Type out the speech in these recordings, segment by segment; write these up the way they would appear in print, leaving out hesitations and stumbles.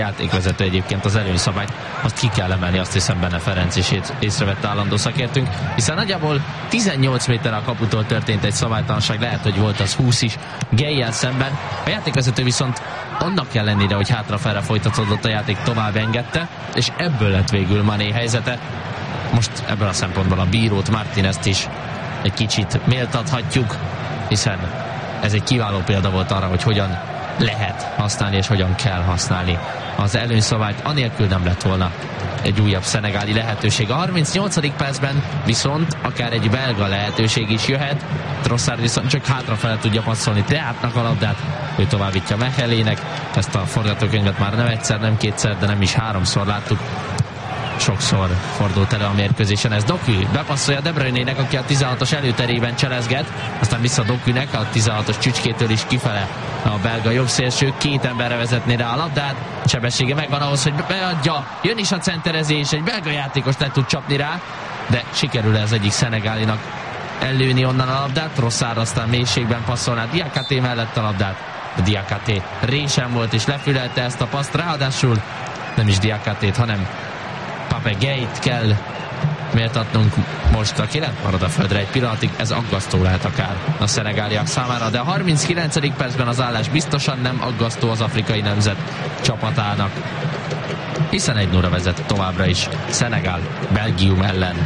játékvezető egyébként az előnyszabályt, azt ki kell emelni, azt hiszem Benne Ferenc is észrevette állandó szakértünk, hiszen nagyjából 18 méter a kaputól történt egy szabálytalanság, lehet, hogy volt az 20 is Gay-jel szemben. A játékvezető viszont annak ellenére, hogy hátrafelre folytatódott a játék, tovább engedte, és ebből lett végül Mané helyzete. Most ebből a szempontból a bírót, Martinezt is egy kicsit méltathatjuk, hiszen ez egy kiváló példa volt arra, hogy hogyan lehet használni és hogyan kell használni az előnyszabályt, anélkül nem lett volna egy újabb szenegáli lehetőség. A 38. percben viszont akár egy belga lehetőség is jöhet. Trossard viszont csak hátrafele tudja passzolni Teátnak a labdát, ő továbbítja Mechelének. Ezt a forgatókönyvet már nem egyszer, nem kétszer, de nem is háromszor láttuk. Sokszor fordult elő a mérkőzésen. Ez Doku bepasszolja De Bruynének, aki a 16-os előterében cselezget, aztán vissza Dokunek, a 16-os csücskétől is kifele a belga jobbszélső, két emberre vezetné rá a labdát, sebessége megvan ahhoz, hogy beadja, jön is a centerezés, egy belga játékos le tud csapni rá, de sikerül ez egyik szenegálinak ellőni onnan a labdát. Trossard aztán mélységben passzolná Diakité mellett a labdát, de Diakité résen volt és lefülelte ezt a paszt, ráadásul nem is Diakitét, hanem Pape Gayt kell méltatnunk most, aki lent marad a földre egy pillanatig, ez aggasztó lehet akár a szenegáliak számára, de a 39. percben az állás biztosan nem aggasztó az afrikai nemzet csapatának, hiszen 1-0-ra vezet továbbra is Szenegál Belgium ellen.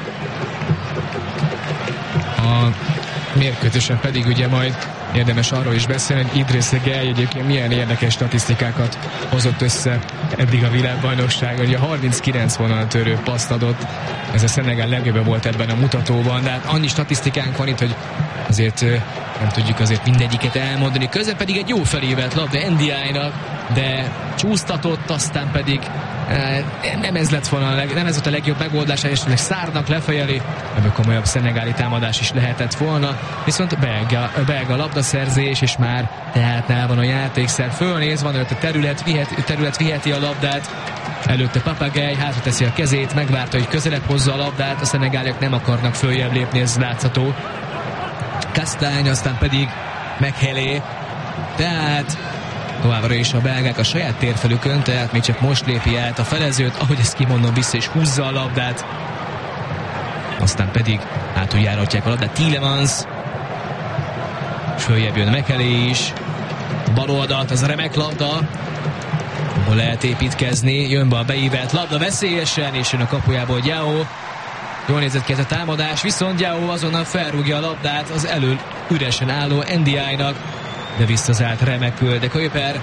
A mérkőzésen pedig ugye majd érdemes arról is beszélni, hogy Idrissa Gueye egyébként milyen érdekes statisztikákat hozott össze eddig a világbajnokság. Ugye 39 vonalatörő paszt adott, ez a Szenegál legjobb volt ebben a mutatóban, de hát annyi statisztikánk van itt, hogy azért nem tudjuk azért mindegyiket elmondani. Közben pedig egy jó felívelt labda Ndiaye-nak, de csúsztatott, aztán pedig nem ez lett volna, nem ez volt a legjobb megoldás, és Sarrnak lefejeli, ebből komolyabb szenegáli támadás is lehetett volna, viszont belga labdaszerzés, és már Teátnál van a játékszer, fölnéz, van előtt a terület viheti a labdát, előtte Pape Gueye hátra teszi a kezét, megvárta, hogy közelebb hozza a labdát, a szenegáliak nem akarnak följebb lépni, ez látható. Castagne, aztán pedig Mekhelé, tehát továbbra is a belgák a saját térfelükön, tehát még csak most lépi át a felezőt, ahogy ezt kimondom, vissza és húzza a labdát, aztán pedig átuljáratják a labdát Tielemans, és följebb jön Mekhelé is, bal oldalt, az a remek labda, ahol lehet építkezni, jön be a beívelt labda veszélyesen, és jön a kapujából Diao. Jól nézett ki ez a támadás, viszont Diao azonnal felrúgja a labdát az elől üresen álló Ndiaye-nak, de visszazárt remekül De Kuyper,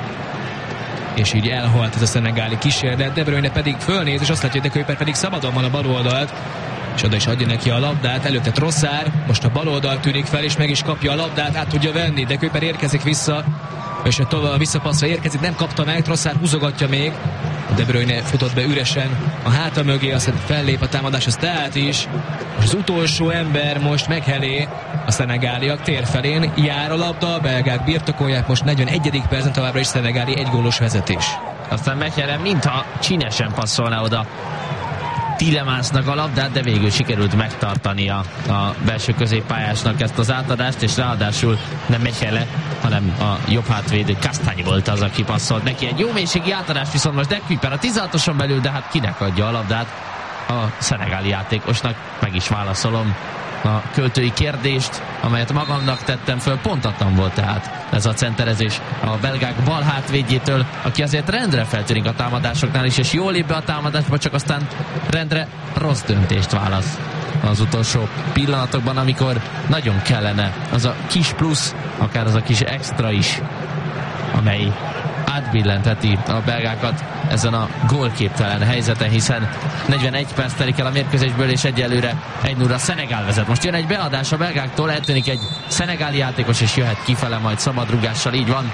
és így elhalt ez a szenegáli kísérlet. De Bruyne pedig fölnéz, és azt látja, hogy De Kuyper pedig szabadon van a bal oldalt, és oda is adja neki a labdát, előtte Trossard, most a bal oldal tűnik fel, és meg is kapja a labdát, át tudja venni, De Kuyper érkezik vissza, és a visszapasszra érkezik, nem kapta meg, Trossard húzogatja még, De Bruyne futott be üresen a háta mögé, aztán fellép a támadáshoz Teát is, és az utolsó ember most Mekhelé, a szenegáliak térfelén jár a labda, a belgák birtokolják, most 41. percen továbbra is szenegáli egygólos vezetés. Aztán Mekhelé mintha csinesen passzolna oda Tielemansnak a labdát, de végül sikerült megtartani a belső középpályásnak ezt az átadást, és ráadásul nem Mekhelé, hanem a jobb hátvédő Castagne volt az, aki passzolt neki. Egy jó mélységi átadás, viszont most De Kuyper a 16-oson belül, de hát kinek adja a labdát? A szenegáli játékosnak. Meg is válaszolom a költői kérdést, amelyet magamnak tettem föl, pontatlan volt tehát ez a centerezés a belgák bal hátvédjétől, aki azért rendre feltörik a támadásoknál is, és jól lép be a támadásba, csak aztán rendre rossz döntést válasz az utolsó pillanatokban, amikor nagyon kellene az a kis plusz, akár az a kis extra is, amely átbillenteti a belgákat ezen a gólképtelen helyzeten, hiszen 41 perc telik el a mérkőzésből, és egyelőre 1-0-ra Szenegál vezet. Most jön egy beadás a belgáktól, eltűnik egy szenegáli játékos, és jöhet kifele majd szabadrúgással, így van.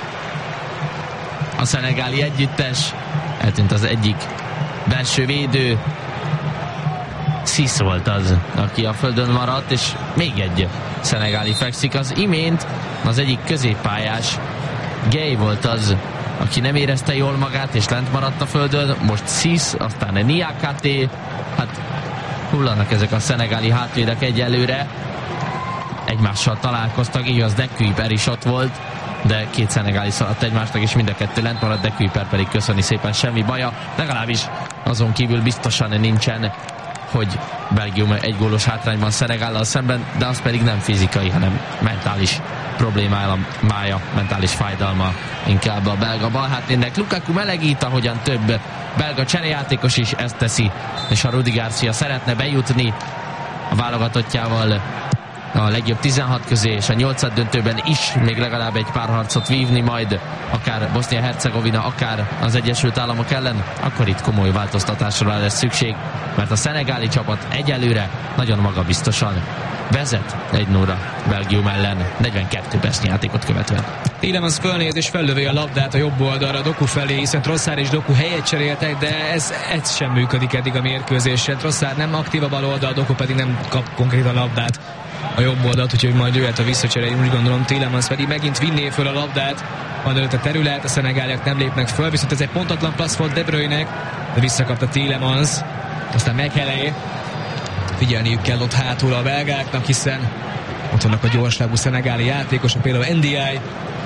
A szenegáli együttes, eltűnt az egyik belső védő, Sis volt az, aki a földön maradt, és még egy szenegáli fekszik. Az imént az egyik középpályás Gueye volt az, aki nem érezte jól magát, és lent maradt a földön. Most Sis, aztán Niakate, hát hullanak ezek a szenegáli hátvédek egyelőre. Egymással találkoztak, igaz, De Kuyper is ott volt, de két szenegáli szaladt egymásnak, és mind a kettő lent maradt, de Kuiper pedig köszöni szépen, semmi baja, legalábbis azon kívül biztosan nincsen, hogy Belgium egy gólos hátrányban Szenegállal szemben, de az pedig nem fizikai, hanem mentális problémája, mentális fájdalma inkább a belga balhátvédnek. Lukaku melegít, ahogyan több belga cserejátékos is ezt teszi, és a Rudi Garcia szeretne bejutni a válogatottjával a legjobb 16 közé, és a 8. döntőben is még legalább egy pár harcot vívni, majd akár Bosznia-Hercegovina, akár az Egyesült Államok ellen, akkor itt komoly változtatásra lesz szükség, mert a szenegáli csapat egyelőre nagyon magabiztosan vezet 1-0 Belgium ellen 42 percnyi játékot követően. Tielemans fölnéz és fellövi a labdát a jobb oldalra Doku felé, hiszen Trossard és Doku helyet cseréltek, de ez sem működik eddig a mérkőzésen. Trossard nem aktív a bal oldal, Doku pedig nem kap konkrétan labdát a jobb oldalt, úgyhogy majd jöhet a visszacsere. Én úgy gondolom, Tielemans pedig megint vinné föl a labdát, van előtt a terület, a szenegáliak nem lépnek föl, viszont ez egy pontatlan passz volt De Bruyne-nek, de visszakapta Tielemans, aztán Mekele. Figyelniük kell ott hátul a belgáknak, hiszen ott vannak a gyorslábú szenegáli játékosok, például NDI,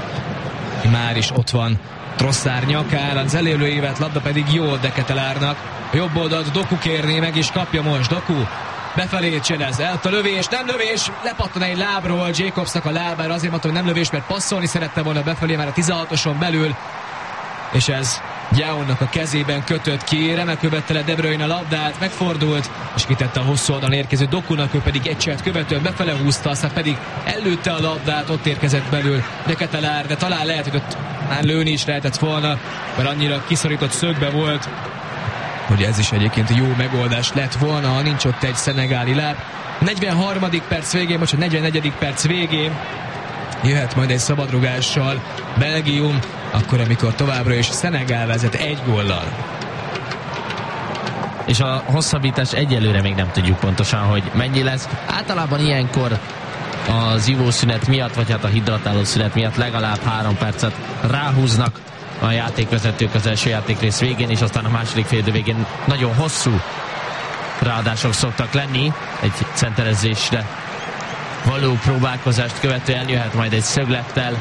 már is ott van Trossard nyakán, az elérő évet labda pedig jó De Ketelárnak. A jobb oldalt Doku kérné meg, és kapja most Doku. Befelé cselez, a lövés, nem lövés, lepattan egy lábról Jacobsnak a lábára, azért mondtam, hogy nem lövés, mert passzolni szerette volna befelé már a 16-oson belül, és ez Diaonnak a kezében kötött ki, remekül vette le De Bruyne a labdát, megfordult, és kitette a hosszú oldalon érkező Dokunak, ő pedig egy cselt követően befele húzta, aztán pedig előtte a labdát, ott érkezett belül De Ketelár, de talán lehet, hogy ott már lőni is lehetett volna, mert annyira kiszorított szögbe volt, hogy ez is egyébként jó megoldás lett volna, ha nincs ott egy szenegáli láb. 43. perc végén, most a 44. perc végén jöhet majd egy szabadrugással Belgium, akkor amikor továbbra is Szenegál vezet 1 góllal. És a hosszabbítás egyelőre még nem tudjuk pontosan, hogy mennyi lesz. Általában ilyenkor az ivószünet miatt, vagy hát a hidratáló szünet miatt legalább 3 percet ráhúznak a játékvezetők az első játékrész végén, és aztán a második félidő végén nagyon hosszú ráadások szoktak lenni. Egy centerezésre való próbálkozást követően jöhet majd egy szöglettel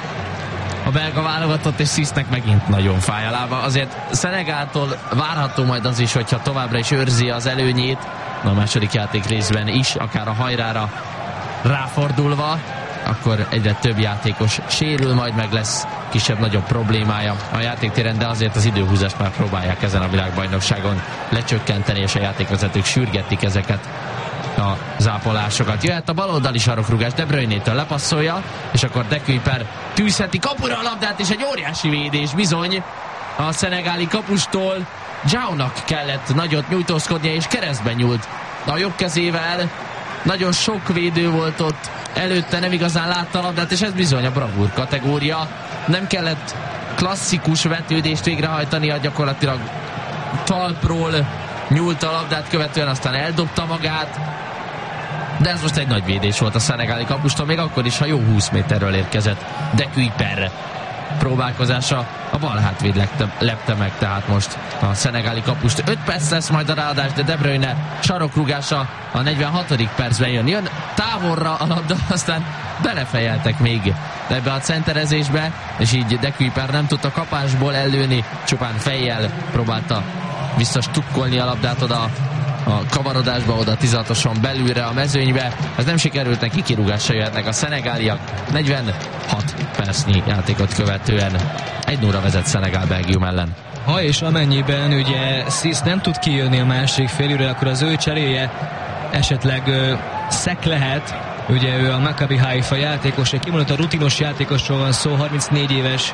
a belga válogatott, és Szisznek megint nagyon fáj a lába. Azért Szenegáltól várható majd az is, hogyha továbbra is őrzi az előnyét, a második játékrészben is, akár a hajrára ráfordulva, akkor egyre több játékos sérül, majd meg lesz kisebb-nagyobb problémája a játéktéren, de azért az időhúzást már próbálják ezen a világbajnokságon lecsökkenteni, és a játékvezetők sürgetik ezeket a zápolásokat. Jöhet a baloldali sarokrugás, De Bruyne-től lepasszolja, és akkor De Kuiper tűzheti kapura a labdát, és egy óriási védés bizony a szenegáli kapustól. Diaonnak kellett nagyot nyújtózkodnia, és keresztben nyúlt a jobb kezével. Nagyon sok védő volt ott, előtte nem igazán látta a labdát, és ez bizony a bravúr kategória. Nem kellett klasszikus vetődést végrehajtania, gyakorlatilag talpról nyúlt a labdát követően, aztán eldobta magát, de ez most egy nagy védés volt a szenegáli kapustól, még akkor is, ha jó 20 méterről érkezett De Kuiper próbálkozása. A bal hátvéd lepte meg tehát most a szenegáli kapust. 5 perc lesz majd a ráadás, de De Bruyne sarokrúgása a 46. percben jön távolra a labda, aztán belefejeltek még ebbe a centerezésbe, és így De Kuiper nem tudta kapásból ellőni, csupán fejjel próbálta visszastukkolni a labdát oda a kavarodásba, oda 16-oson belülre a mezőnybe. Ez nem sikerült, neki kirúgásra jöhetnek a szenegáliak. 46 percnyi játékot követően 1-0 vezet Szenegál Belgium ellen. Ha és amennyiben ugye Szisz nem tud kijönni a másik félűre, akkor az ő cseréje esetleg Szek lehet. Ugye ő a Maccabi Haifa játékos, egy kimondott a rutinos játékosról van szó, 34 éves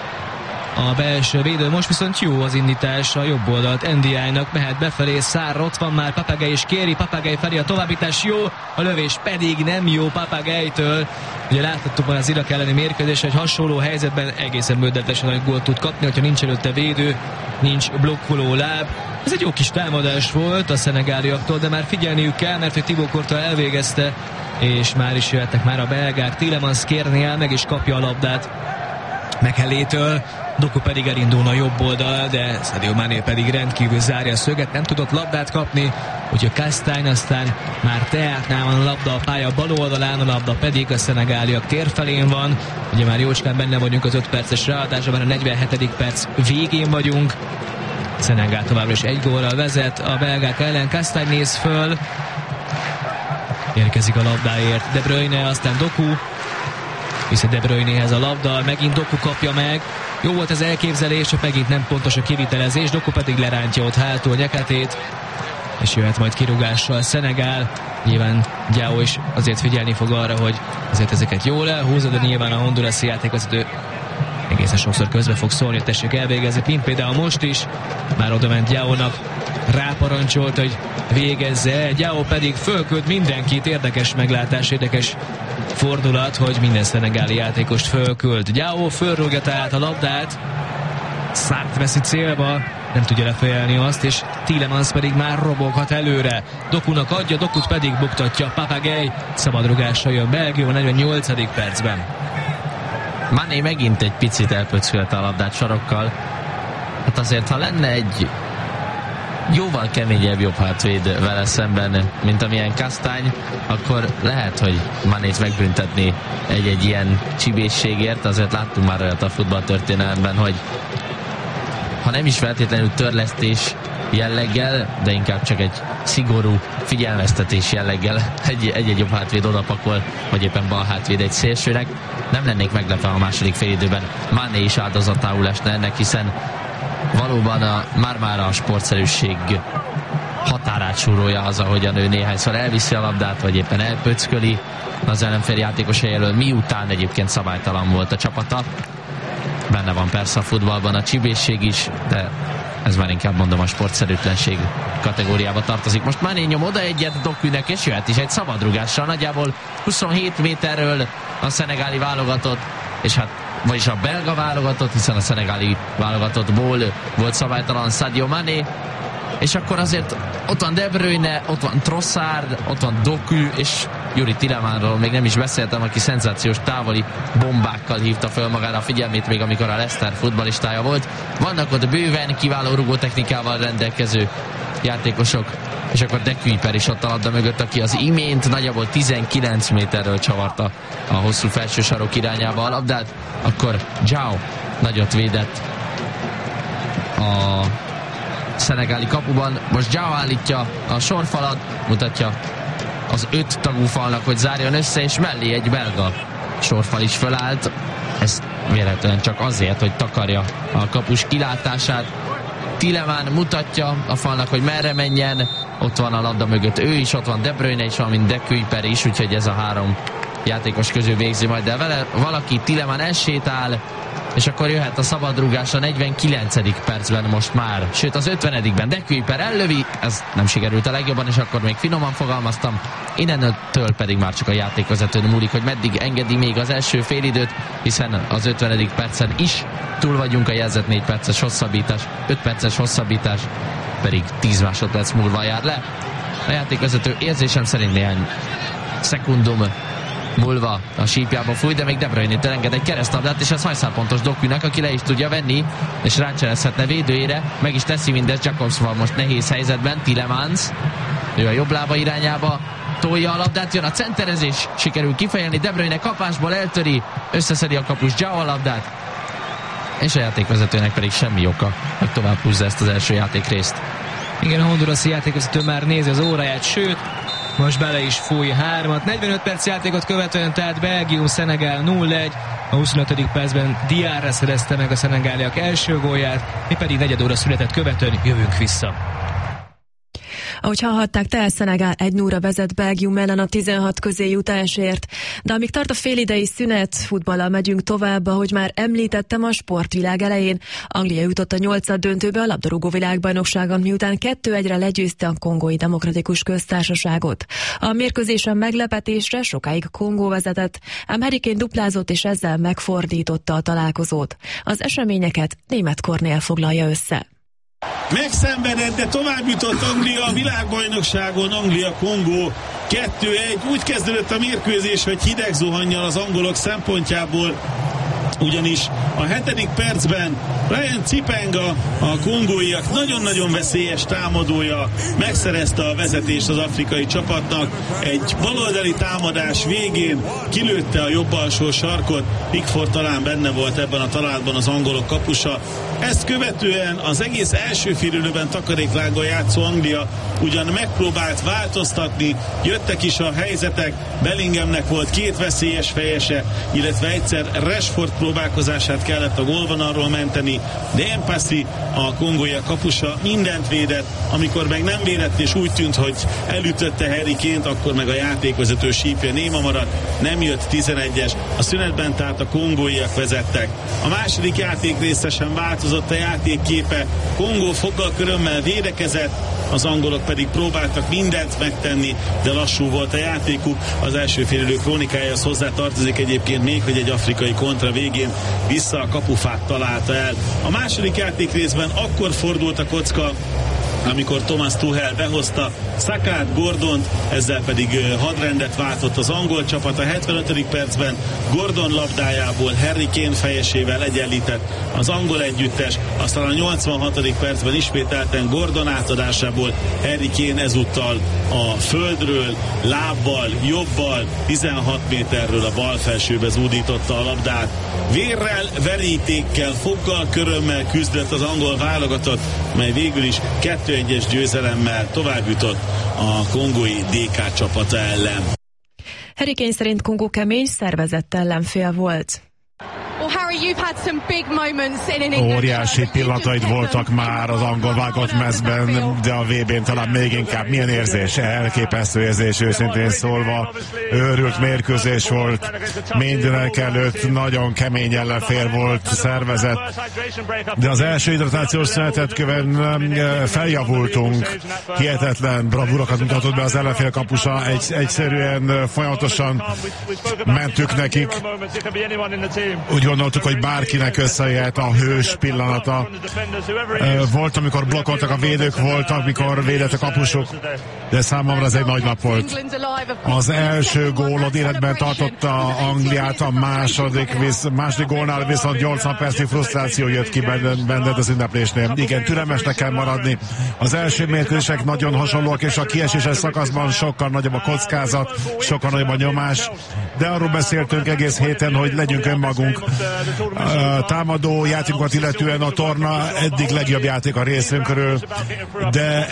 a belső védő. Most viszont jó az indítás a jobb oldalt NDI-nak, mehet befelé, Sarr ott van már, Papagei is kéri, Papagei felé a továbbítás jó, a lövés pedig nem jó Papageitől. Ugye láthattuk már az Irak elleni mérkőzésen, hogy hasonló helyzetben egészen bődletesen nagy gólt tud kapni, hogyha nincs előtte védő, nincs blokkoló láb. Ez egy jó kis támadás volt a szenegáliaktól, de már figyelniük kell, mert hogy Thibaut Courtois elvégezte, és már is jöhettek már a belgák. Tielemans kérni el, meg is kapja a labdát Mekelétől. Doku pedig elindulna a jobb oldal, de Sadio Mané pedig rendkívül zárja a szöget, nem tudott labdát kapni, úgyhogy Castagne aztán már teátnál van a labda a pálya bal oldalán, a labda pedig a szenegáliak térfelén van. Ugye már jócskán benne vagyunk az 5 perces ráadásban, már a 47. perc végén vagyunk. Szenegál továbbra is 1 góllal vezet a belgák ellen. Castagne néz föl, érkezik a labdáért De Bruyne, aztán Doku, vissza De Bruynehez a labda, megint Doku kapja meg. Jó volt az elképzelés, csak megint nem pontos a kivitelezés, Doku pedig lerántja ott hátul Nyeketét, és jöhet majd kirúgással Szenegál. Nyilván Diao is azért figyelni fog arra, hogy azért ezeket jól elhúzza, de nyilván a hondurasi játékvezető egészen sokszor közbe fog szólni, hogy tessék elvégezni. Mint például most is, már oda ment Diaónak, ráparancsolt, hogy végezze, Diao pedig fölkölt mindenkit. Érdekes meglátás, érdekes fordulat, hogy minden szenegáli játékost fölkölt. Diao fölrúgja tehát a labdát, Szárt veszi célba, nem tudja lefejelni azt, és Tielemans pedig már roboghat előre. Dokunak adja, Dokut pedig buktatja Papagei, szabadrugással jön Belgium a 48. percben. Mané megint egy picit elpöckölte a labdát sarokkal. Hát azért, ha lenne egy jóval keményebb jobb hátvéd vele szemben, mint amilyen Castagne, akkor lehet, hogy Manét megbüntetni egy ilyen csibészségért. Azért láttunk már olyat a futballtörténelemben, hogy ha nem is feltétlenül törlesztés jelleggel, de inkább csak egy szigorú figyelmeztetés jelleggel egy jobb hátvéd odapakol, vagy éppen bal hátvéd egy szélsőnek. Nem lennék meglepve a második félidőben Mané is áldozatául esne ennek, hiszen valóban már a sportszerűség határát súrolja az, ahogyan ő néhányszor elviszi a labdát, vagy éppen elpöcköli az ellenfél játékos elől, miután egyébként szabálytalan volt a csapata. Benne van persze a futballban a csibészség is, de ez már inkább mondom a sportszerűtlenség kategóriába tartozik. Most Mané nyom oda egyet Dokunek, és jöhet is egy szabadrugással, nagyjából 27 méterről a szenegáli válogatott, és hát vagyis a belga válogatott, hiszen a szenegáli válogatottból volt szabálytalan Sadio Mané, és akkor azért ott van De Bruyne, ott van Trossard, ott van Doku, és Yuri Tielemannról még nem is beszéltem, aki szenzációs távoli bombákkal hívta föl magára a figyelmét, még amikor a Leicester futballistája volt. Vannak ott bőven kiváló rugótechnikával rendelkező játékosok, és akkor De Kuyper is ott a labda mögött, aki az imént nagyjából 19 méterről csavarta a hosszú felső sarok irányába a labdát. Akkor Diao nagyot védett a szenegáli kapuban. Most Diao állítja a sorfalat, mutatja az 5 tagú falnak, hogy zárjon össze, és mellé egy belga sorfal is fölállt. Ez véletlenül csak azért, hogy takarja a kapus kilátását. Tielemans mutatja a falnak, hogy merre menjen. Ott van a labda mögött ő is, ott van De Bruyne is, valamint De Kuyper is, úgyhogy ez a 3 játékos közül végzi majd el vele. Valaki, Tielemans elsétál, és akkor jöhet a szabadrúgás a 49. percben most már, sőt az 50-ben De Kuyper ellövi, ez nem sikerült a legjobban, és akkor még finoman fogalmaztam, innentől pedig már csak a játékvezetőn múlik, hogy meddig engedi még az első félidőt, hiszen az 50. percen is túl vagyunk, a jelzett 4 perces hosszabbítás, 5 perces hosszabbítás pedig 10 másodperc múlva jár le. A játékvezető érzésem szerint néhány szekundum múlva a sípjába fúj, de még De Bruyne-től enged egy keresztlabdát, és ez hajszálpontos Dokunak, aki le is tudja venni, és rácselezhetne védőjére, meg is teszi mindezt. Jacobs van most nehéz helyzetben, Tielemans, ő a jobb lába irányába tolja a labdát, jön a centerezés, sikerül kifejelni, De Bruyne kapásból eltöri, összeszedi a kapus Diao a labdát, és a játékvezetőnek pedig semmi oka, hogy tovább húzza ezt az első játékrészt. Igen, a hondurasi játékvezető már nézi az óráját, sőt, most bele is fúj 3-at. 45 perc játékot követően, tehát Belgium-Szenegál 0-1. A 25. percben Diarra szerezte meg a szenegáliak első gólját, mi pedig negyed óra született követően jövünk vissza. Ahogy hallhatták, tehát Szenegál 1-0-ra vezet Belgium ellen a 16 közé jutásért. De amíg tart a félidei szünet, futballal megyünk tovább, ahogy már említettem a sportvilág elején. Anglia jutott a 8. döntőbe a labdarúgó világbajnokságon, miután 2-1-re legyőzte a Kongói Demokratikus Köztársaságot. A mérkőzésen meglepetésre sokáig Kongó vezetett, ám Harry Kane duplázott és ezzel megfordította a találkozót. Az eseményeket Németh Kornél foglalja össze. Megszenvedett, de tovább jutott Anglia a világbajnokságon. Anglia-Kongó 2-1. Úgy kezdődött a mérkőzés, hogy hideg zuhannyal az angolok szempontjából, ugyanis A 7. percben Ryan Cipenga, a kongóiak nagyon-nagyon veszélyes támadója megszerezte a vezetést az afrikai csapatnak. Egy baloldali támadás végén kilőtte a jobb alsó sarkot, Pickford talán benne volt ebben a találatban az angolok kapusa. Ezt követően az egész első félidőben takaréklággal játszó Anglia ugyan megpróbált változtatni, jöttek is a helyzetek, Bellinghamnek volt 2 veszélyes fejese, illetve egyszer Rashford próbálkozását kellett a gólvonalról menteni, de Mpassi, a kongóiak kapusa mindent védett, amikor meg nem védett és úgy tűnt, hogy elütötte Harry Kane-t, akkor meg a játékvezető sípja néma maradt, nem jött 11-es, a szünetben tehát a kongóiak vezettek. A második játékrészre sem változott a játékképe, Kongó fogalkörömmel védekezett, az angolok pedig próbáltak mindent megtenni, de lassú volt a játékuk. Az első félidő krónikájához hozzá tartozik egyébként még, hogy egy afrikai kontra végén vissza a kapufát találta el. A második játékrészben akkor fordult a kocka, amikor Thomas Tuchel behozta Sakát, Gordont, ezzel pedig hadrendet váltott az angol csapat. A 75. percben Gordon labdájából Harry Kane fejesével egyenlített az angol együttes, aztán a 86. percben ismételten Gordon átadásából Harry Kane ezúttal a földről, lábbal, jobbal, 16 méterről a bal felsőbe zúdította a labdát. Vérrel, verítékkel, foggal, körömmel küzdött az angol válogatott, mely végül is 2-1-es győzelemmel tovább jutott a kongói DK csapata ellen. Harry Kane szerint Kongó kemény, szervezett ellenfél volt. Óriási pillanataid voltak már az angol vágott mezben, de a VB-n talán még inkább. Milyen érzés? Elképesztő érzés, őszintén szólva. Őrült mérkőzés volt. Mindenek előtt nagyon kemény ellenfél volt, szervezett. De az első hidratációs szünetet követően feljavultunk. Hihetetlen bravúrokat mutatott be az ellenfél kapusa. Egyszerűen folyamatosan mentük nekik. Úgy gondoltuk, hogy bárkinek összejöhet a hős pillanata. Volt, amikor blokkoltak a védők, volt, amikor védett a kapusok, de számomra ez egy nagy nap volt. Az első gólod életben tartotta Angliát, a második gólnál viszont 80 percnyi frusztráció jött ki benned az ünneplésnél. Igen, türelmesnek kell maradni. Az első mérkőzések nagyon hasonlóak, és a kieséses szakaszban sokkal nagyobb a kockázat, sokkal nagyobb a nyomás, de arról beszéltünk egész héten, hogy legyünk önmagunk. Támadó játékokat illetően a torna eddig legjobb játék a részünkről, de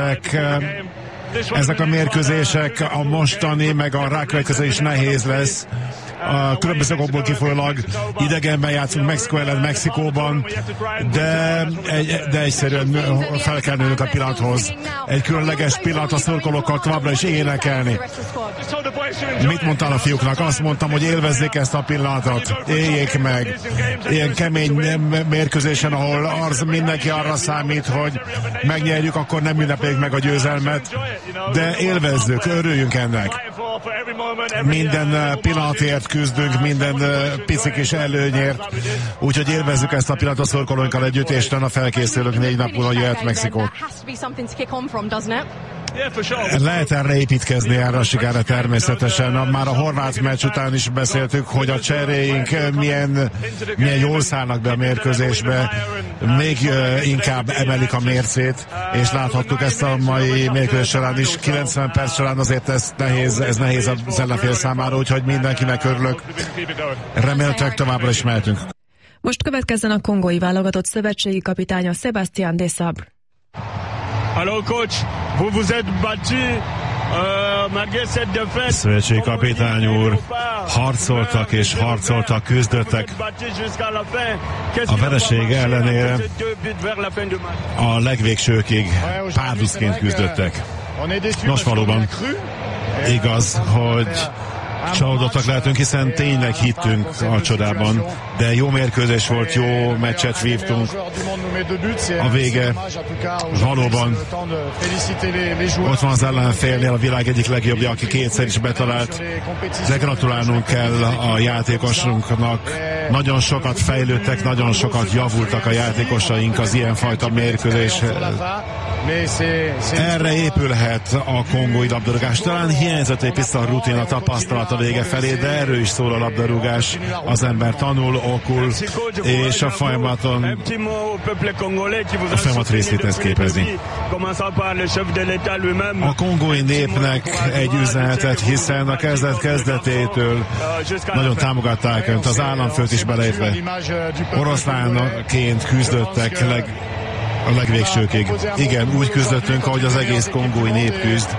ezek a mérkőzések, a mostani, meg a rákövetkező is nehéz lesz. A különböző okokból kifolyólag idegenben játszunk Mexikó ellen Mexikóban, de egyszerűen fel kell nőnünk a pillanathoz. Egy különleges pillanat a szurkolókkal továbbra is énekelni. Mit mondtál a fiúknak? Azt mondtam, hogy élvezzék ezt a pillanatot, éljék meg. Ilyen kemény mérkőzésen, ahol mindenki arra számít, hogy megnyerjük, akkor nem ünnepeljük meg a győzelmet, de élvezzük, örüljünk ennek. Minden pillanatért küzdünk, minden pici kis előnyért, úgyhogy élvezzük ezt a pillanatot szurkolóinkkal együtt, és a felkészülünk 4 nap múlva, hogy jöhet Mexikó. Lehet erre építkezni, erre a sikerre természetesen. Már a horvát meccs után is beszéltük, hogy a cseréink milyen jól szállnak be a mérkőzésbe, még inkább emelik a mércét, és láthattuk ezt a mai mérkőzés során is. 90 perc során azért ez nehéz az ellenfél számára, úgyhogy mindenkinek örülök. Remélhetőleg továbbra is mehetünk. Most következzen a kongói válogatott szövetségi kapitánya Sébastien Desabre. Hello coach, vous êtes battu malgré cette défaite. Szövetségi kapitány úr, harcoltak és harcoltak, küzdöttek. A vereség ellenére a legvégsőkig párducként küzdöttek. Nos, valóban igaz, hogy csalódottak lehetünk, hiszen tényleg hittünk a csodában, de jó mérkőzés volt, jó meccset vívtunk. A vége valóban ott van az ellenfélnél, a világ egyik legjobbja, aki 2-szer is betalált. De gratulálnunk kell a játékosunknak. Nagyon sokat fejlődtek, nagyon sokat javultak a játékosaink az ilyenfajta mérkőzés Erre épülhet a kongói labdarúgás. Talán hiányzott egy picit a rutin, a tapasztalat a vége felé, de erről is szól a labdarúgás. Az ember tanul, okul, és a folyamat részét ezt képezi. A kongói népnek egy üzenetet, hiszen a kezdetétől nagyon támogatták önt, az államfőt is beleértve. Oroszlánként küzdöttek a legvégsőkig. Igen, úgy küzdöttünk, ahogy az egész kongói nép küzd.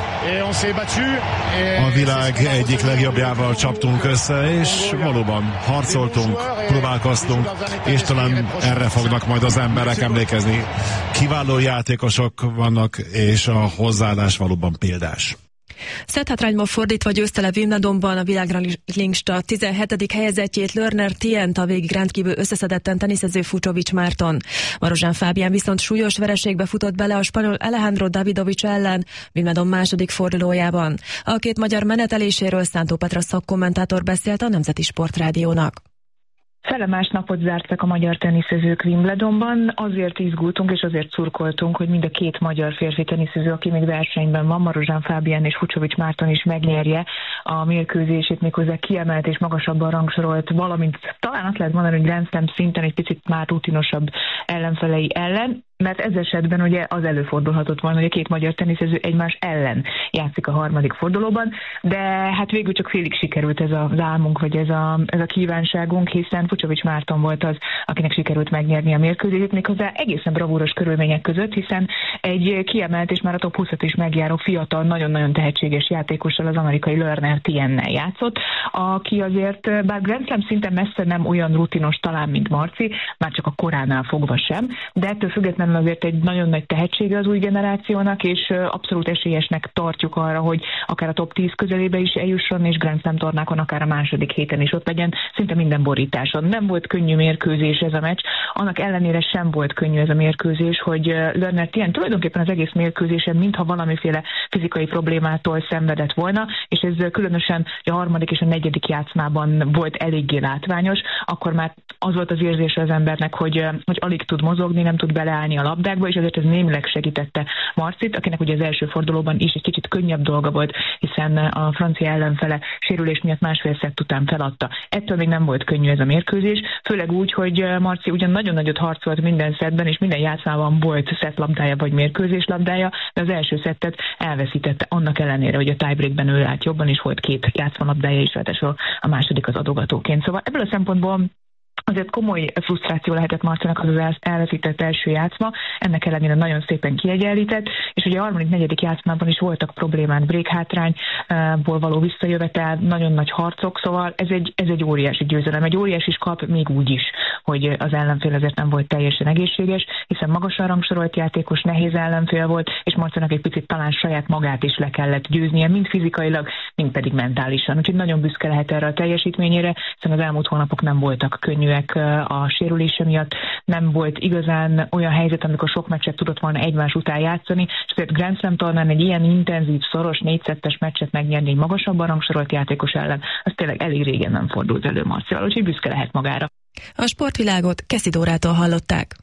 A világ egyik legjobbjával csaptunk össze, és valóban harcoltunk, próbálkoztunk, és talán erre fognak majd az emberek emlékezni. Kiváló játékosok vannak, és a hozzáállás valóban példás. Szetthátrányban fordítva győzte le Wimbledonban a világranglista 17. helyezettjét Lerner Tient, a végig rendkívül összeszedetten teniszező Fucsovics Márton. Marozsán Fábián viszont súlyos vereségbe futott bele a spanyol Alejandro Davidovich ellen Wimbledon második fordulójában. A két magyar meneteléséről Szántó Petra szakkommentátor beszélt a Nemzeti Sportrádiónak. Felemás napot zártak a magyar teniszezők Wimbledonban, azért izgultunk és azért szurkoltunk, hogy mind a két magyar férfi teniszező, aki még versenyben van, Marozsán Fábián és Fucsovics Márton is megnyerje a mérkőzését, méghozzá kiemelt és magasabban rangsorolt, valamint talán azt lehet mondani, hogy Grand Slam szinten egy picit már rutinosabb ellenfelei ellen, mert ez esetben ugye az előfordulhatott volna, hogy a két magyar teniszező egymás ellen játszik a harmadik fordulóban, de hát végül csak félig sikerült ez az álmunk, vagy ez a kívánságunk, hiszen Fucsovics Márton volt az, akinek sikerült megnyerni a mérkőzést, méghozzá egészen bravúros körülmények között, hiszen egy kiemelt és már a top 20-at is megjáró fiatal, nagyon-nagyon tehetséges játékossal, az amerikai Lerner Tiennel játszott, aki azért, bár Grand Slam szinten messze nem olyan rutinos talán, mint Marci, már csak a koránál fogva sem, de ettől függetlenül azért egy nagyon nagy tehetsége az új generációnak, és abszolút esélyesnek tartjuk arra, hogy akár a top 10 közelébe is eljusson, és Grand Slam tornákon akár a második héten is ott legyen, szinte minden borításon. Nem volt könnyű mérkőzés ez a meccs, annak ellenére sem volt könnyű ez a mérkőzés, hogy Lerner Tien tulajdonképpen az egész mérkőzésen mintha valamiféle fizikai problémától szenvedett volna, és ez különösen a harmadik és a negyedik játszmában volt eléggé látványos, akkor már az volt az érzése az embernek, hogy alig tud mozogni, nem tud beleállni a labdákba, és ezért ez némileg segítette Marcit, akinek ugye az első fordulóban is egy kicsit könnyebb dolga volt, hiszen a francia ellenfele sérülés miatt másfél szett után feladta. Ettől még nem volt könnyű ez a mérkőzés, főleg úgy, hogy Marci ugyan nagyon nagyot harcolt minden szettben, és minden játszmában volt szettlabdája vagy mérkőzés labdája, de az első szettet elveszítette annak ellenére, hogy a tiebreakben ő állt jobban, és volt két játszmalabdája is, ráadásul a második az adogatóként. Szóval ebből a szempontból azért komoly frusztráció lehetett Marcinak az elveszített első játszma, ennek ellenére nagyon szépen kiegyenlített, és ugye a harmadik, negyedik játszmában is voltak problémák, break hátrányból való visszajövetel, nagyon nagy harcok, szóval ez egy óriási győzelem, egy óriási kap még úgy is, hogy az ellenfél azért nem volt teljesen egészséges, hiszen magasan rangsorolt játékos, nehéz ellenfél volt, és Marcinak egy picit talán saját magát is le kellett győznie, mind fizikailag, mind pedig mentálisan. Úgyhogy nagyon büszke lehet erre a teljesítményére, hiszen az elmúlt hónapok nem voltak könnyűek a sérülése miatt, nem volt igazán olyan helyzet, amikor sok meccset tudott volna egymás után játszani, és azért Grand Slam tornán egy ilyen intenzív, szoros, 4-2-es meccset megnyerni egy magasabban rangsorolt játékos ellen, az tényleg elég régen nem fordult elő Marcival, úgyhogy büszke lehet magára. A sportvilágot Keszi Dórától hallották.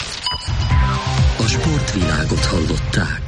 A sportvilágot hallották.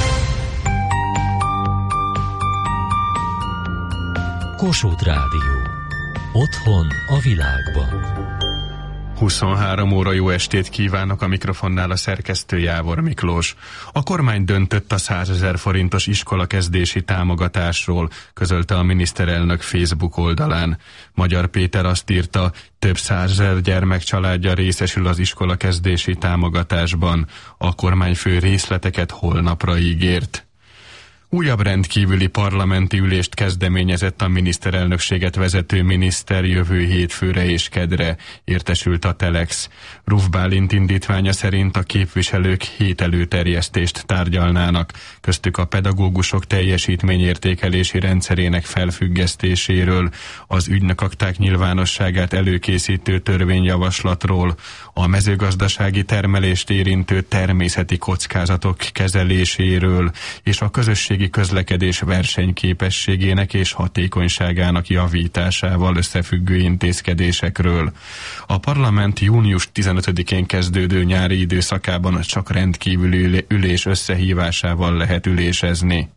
Kossuth Rádió. Otthon a világban. 23 óra, jó estét kívánok, a mikrofonnál a szerkesztő Jávor Miklós. A kormány döntött a 100 000 forintos iskolakezdési támogatásról, közölte a miniszterelnök Facebook oldalán. Magyar Péter azt írta, több 100 000 gyermek családja részesül az iskolakezdési támogatásban. A kormányfő részleteket holnapra ígért. Újabb rendkívüli parlamenti ülést kezdeményezett a miniszterelnökséget vezető miniszter jövő hétfőre és kedre, értesült a Telex. Ruf Bálint indítványa szerint a képviselők 7 előterjesztést tárgyalnának, köztük a pedagógusok teljesítményértékelési rendszerének felfüggesztéséről, az ügynökakták nyilvánosságát előkészítő törvényjavaslatról, a mezőgazdasági termelést érintő természeti kockázatok kezeléséről és a közösség tengernségi közlekedés versenyképességének és hatékonyságának javításával összefüggő intézkedésekről. A parlament június 15-én kezdődő nyári időszakában csak rendkívüli ülés összehívásával lehet ülésezni.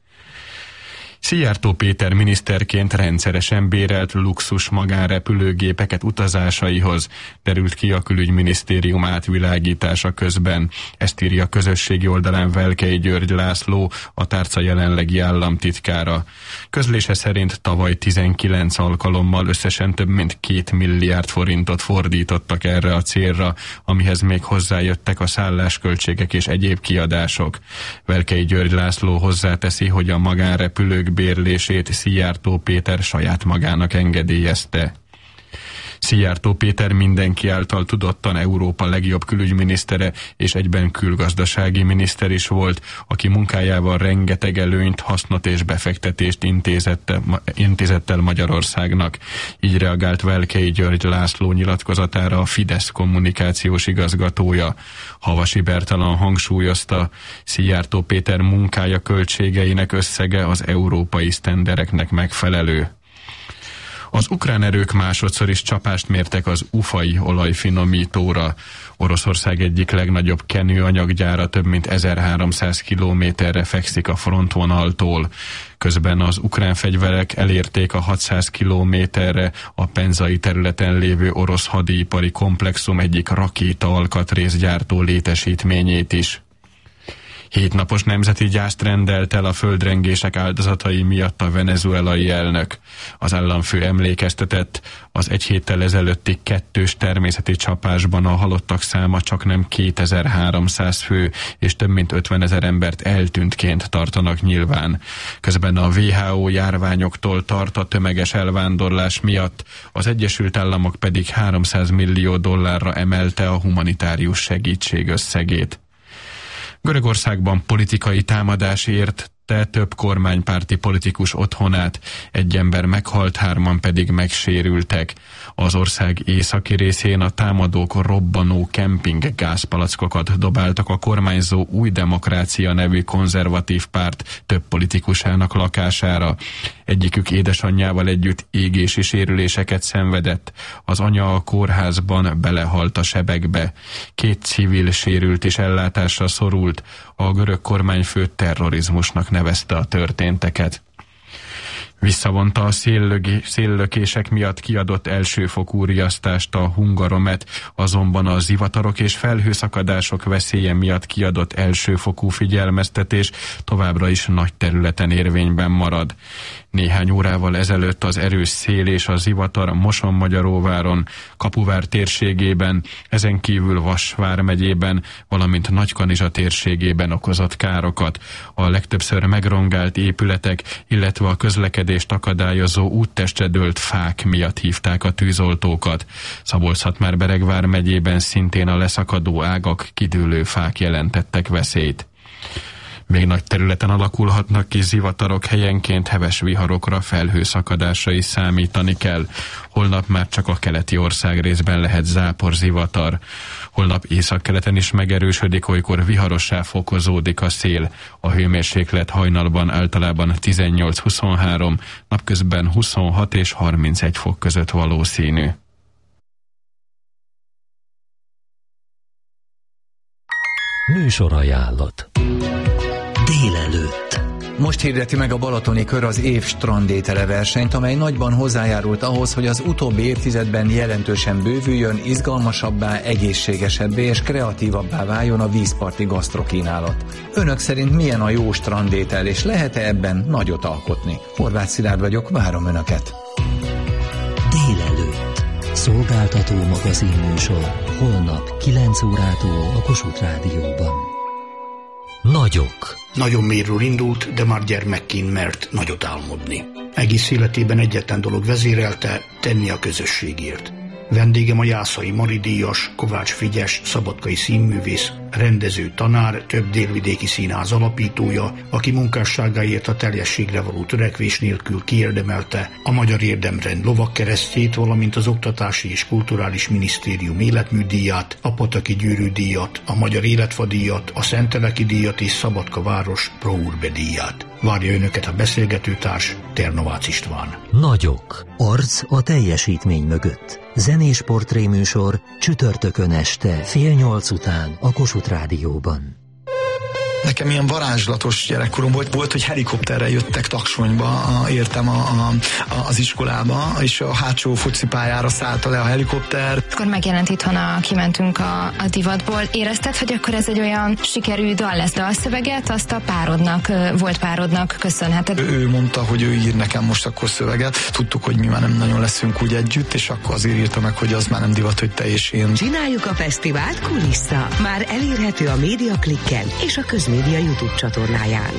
Szijjártó Péter miniszterként rendszeresen bérelt luxus magánrepülőgépeket utazásaihoz, derült ki a Külügyminisztérium átvilágítása közben. Ezt írja a közösségi oldalán Velkei György László, a tárca jelenlegi államtitkára. Közlése szerint tavaly 19 alkalommal összesen több mint 2 milliárd forintot fordítottak erre a célra, amihez még hozzájöttek a szállásköltségek és egyéb kiadások. Velkei György László hozzáteszi, hogy a magánrepülők bérlését Szijjártó Péter saját magának engedélyezte. Szijjártó Péter mindenki által tudottan Európa legjobb külügyminisztere és egyben külgazdasági miniszter is volt, aki munkájával rengeteg előnyt, hasznot és befektetést intézett el Magyarországnak. Így reagált Velkei György László nyilatkozatára a Fidesz kommunikációs igazgatója. Havasi Bertalan hangsúlyozta, Szijjártó Péter munkája költségeinek összege az európai sztendereknek megfelelő. Az ukrán erők másodszor is csapást mértek az Ufai olajfinomítóra. Oroszország egyik legnagyobb kenőanyaggyára több mint 1300 kilométerre fekszik a frontvonaltól. Közben az ukrán fegyverek elérték a 600 kilométerre a penzai területen lévő orosz hadipari komplexum egyik rakéta alkatrészgyártó létesítményét is. 7 napos nemzeti gyászt rendelt el a földrengések áldozatai miatt a venezuelai elnök. Az államfő emlékeztetett, az egy héttel ezelőtti 2 természeti csapásban a halottak száma csaknem 2300 fő, és több mint 50 000 embert eltűntként tartanak nyilván. Közben a WHO járványoktól tart a tömeges elvándorlás miatt, az Egyesült Államok pedig $300 millió emelte a humanitárius segítség összegét. Görögországban politikai támadás érte több kormánypárti politikus otthonát, 1 ember meghalt, 3-an pedig megsérültek. Az ország északi részén a támadók robbanó kemping gázpalackokat dobáltak a kormányzó Új Demokrácia nevű konzervatív párt több politikusának lakására. Egyikük édesanyjával együtt égési sérüléseket szenvedett. Az anya a kórházban belehalt a sebekbe. 2 civil sérült és ellátásra szorult. A görög kormányfő terrorizmusnak nevezte a történteket. Visszavonta a széllökések miatt kiadott elsőfokú riasztást a Hungaromet, azonban a zivatarok és felhőszakadások veszélye miatt kiadott elsőfokú figyelmeztetés továbbra is nagy területen érvényben marad. Néhány órával ezelőtt az erős szél és a zivatar Mosonmagyaróváron, Kapuvár térségében, ezen kívül Vas vármegyében, valamint Nagykanizsa térségében okozott károkat. A legtöbbször megrongált épületek, illetve a közlekedést akadályozó úttestre dőlt fák miatt hívták a tűzoltókat. Szabolcs-Szatmár-Bereg vármegyében szintén a leszakadó ágak, kidőlő fák jelentettek veszélyt. Még nagy területen alakulhatnak ki zivatarok, helyenként heves viharokra, felhőszakadásra is számítani kell. Holnap már csak a keleti országrészben lehet záporzivatar. Holnap északkeleten is megerősödik, olykor viharossá fokozódik a szél. A hőmérséklet hajnalban általában 18-23, napközben 26 és 31 fok között valószínű. Műsorajánlat. Délelőtt. Most hirdeti meg a Balatoni Kör az év strandétele versenyt, amely nagyban hozzájárult ahhoz, hogy az utóbbi évtizedben jelentősen bővüljön, izgalmasabbá, egészségesebbé és kreatívabbá váljon a vízparti gasztrokínálat. Önök szerint milyen a jó strandétel, és lehet-e ebben nagyot alkotni? Horváth Szilárd vagyok, várom Önöket. Délelőtt. Szolgáltató magazinműsor. Holnap 9 órától a Kossuth Rádióban. Nagyok. Nagyon mélyről indult, de már gyermekként mert nagyot álmodni. Egész életében egyetlen dolog vezérelte, tenni a közösségért. Vendégem a Jászai Mari díjas, Kovács Frigyes, szabadkai színművész, rendező, tanár, több délvidéki színház alapítója, aki munkásságáért a teljességre való törekvés nélkül kiérdemelte a Magyar Érdemrend lovagkeresztjét, valamint az Oktatási és Kulturális Minisztérium életműdíját, a Pataki Gyűrű díjat, a Magyar Életfa díjat, a Szenteleki díjat és Szabadka város Pro Urbe díját. Várja önöket a beszélgetőtárs, Ternovácz István. Nagyok. Arc a teljesítmény mögött. Zenés portréműsor csütörtökön este 7:30 után a Kossuth Rádióban. Nekem ilyen varázslatos gyerekkorom volt, hogy helikopterrel jöttek Taksonyba, értem az iskolába, és a hátsó focipályára szállta le a helikopter. Akkor megjelent itthon, kimentünk a divatból. Érezted, hogy akkor ez egy olyan sikerű dal lesz, dalszöveget, azt a párodnak köszönheted? Ő mondta, hogy ő ír nekem most akkor szöveget. Tudtuk, hogy mi már nem nagyon leszünk úgy együtt, és akkor azért írta meg, hogy az már nem divat, hogy te és én. Csináljuk a fesztivált kulissza. Már elérhető a Médiaklikken és a Közmédia YouTube csatornáján.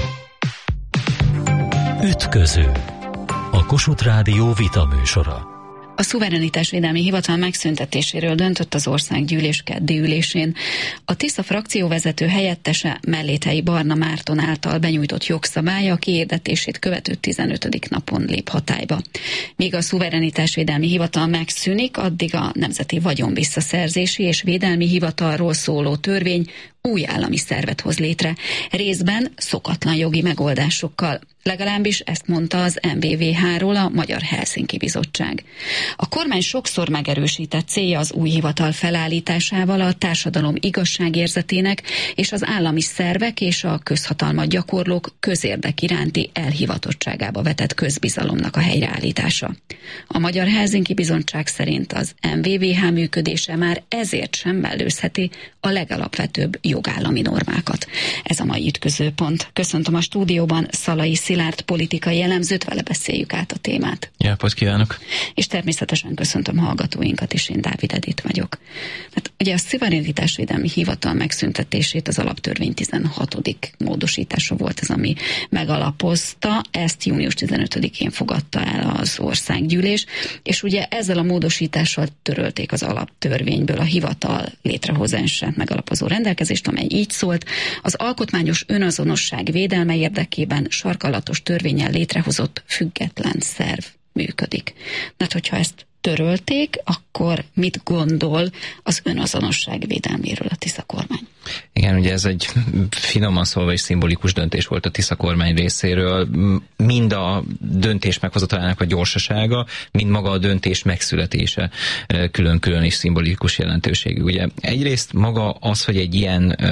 Ütköző. A Kossuth Rádió vitaműsora. A Szuverenitásvédelmi Hivatal megszüntetéséről döntött az országgyűlés keddi ülésén. A Tisza frakcióvezető helyettese Melléthelyi Barna Márton által benyújtott jogszabálya kihirdetését követő 15. napon lép hatályba. Míg a Szuverenitásvédelmi Hivatal megszűnik, addig a Nemzeti Vagyonvisszaszerzési és Védelmi Hivatalról szóló törvény új állami szervet hoz létre, részben szokatlan jogi megoldásokkal. Legalábbis ezt mondta az MVVH-ról a Magyar Helsinki Bizottság. A kormány sokszor megerősített célja az új hivatal felállításával a társadalom igazságérzetének és az állami szervek és a közhatalmat gyakorlók közérdek iránti elhivatottságába vetett közbizalomnak a helyreállítása. A Magyar Helsinki Bizottság szerint az MVVH működése már ezért sem mellőzheti a legalapvetőbb jogállami normákat. Ez a mai ütközőpont. Köszöntöm a stúdióban Szalai Szilárd politikai elemzőt, vele beszéljük át a témát. Jó napot kívánok! És természetesen köszöntöm hallgatóinkat is, én Dávid Edith vagyok. Hát ugye a Szuverenitásvédelmi Hivatal megszüntetését az alaptörvény 16. módosítása volt ez, ami megalapozta, ezt június 15-én fogadta el az országgyűlés, és ugye ezzel a módosítással törölték az alaptörvényből a hivatal létrehozását megalapozó rendelkezést, amely így szólt: az alkotmányos önazonosság védelme érdekében sarkalatos törvénnyel létrehozott független szerv működik. Hát, hogyha ezt törölték, akkor mit gondol az önazonosság védelméről a Tisza kormány? Igen, ugye ez egy finoman szólva és szimbolikus döntés volt a Tisza kormány részéről. Mind a döntés meghozatalának a gyorsasága, mind maga a döntés megszületése külön-külön és szimbolikus jelentőségű. Ugye egyrészt maga az, hogy egy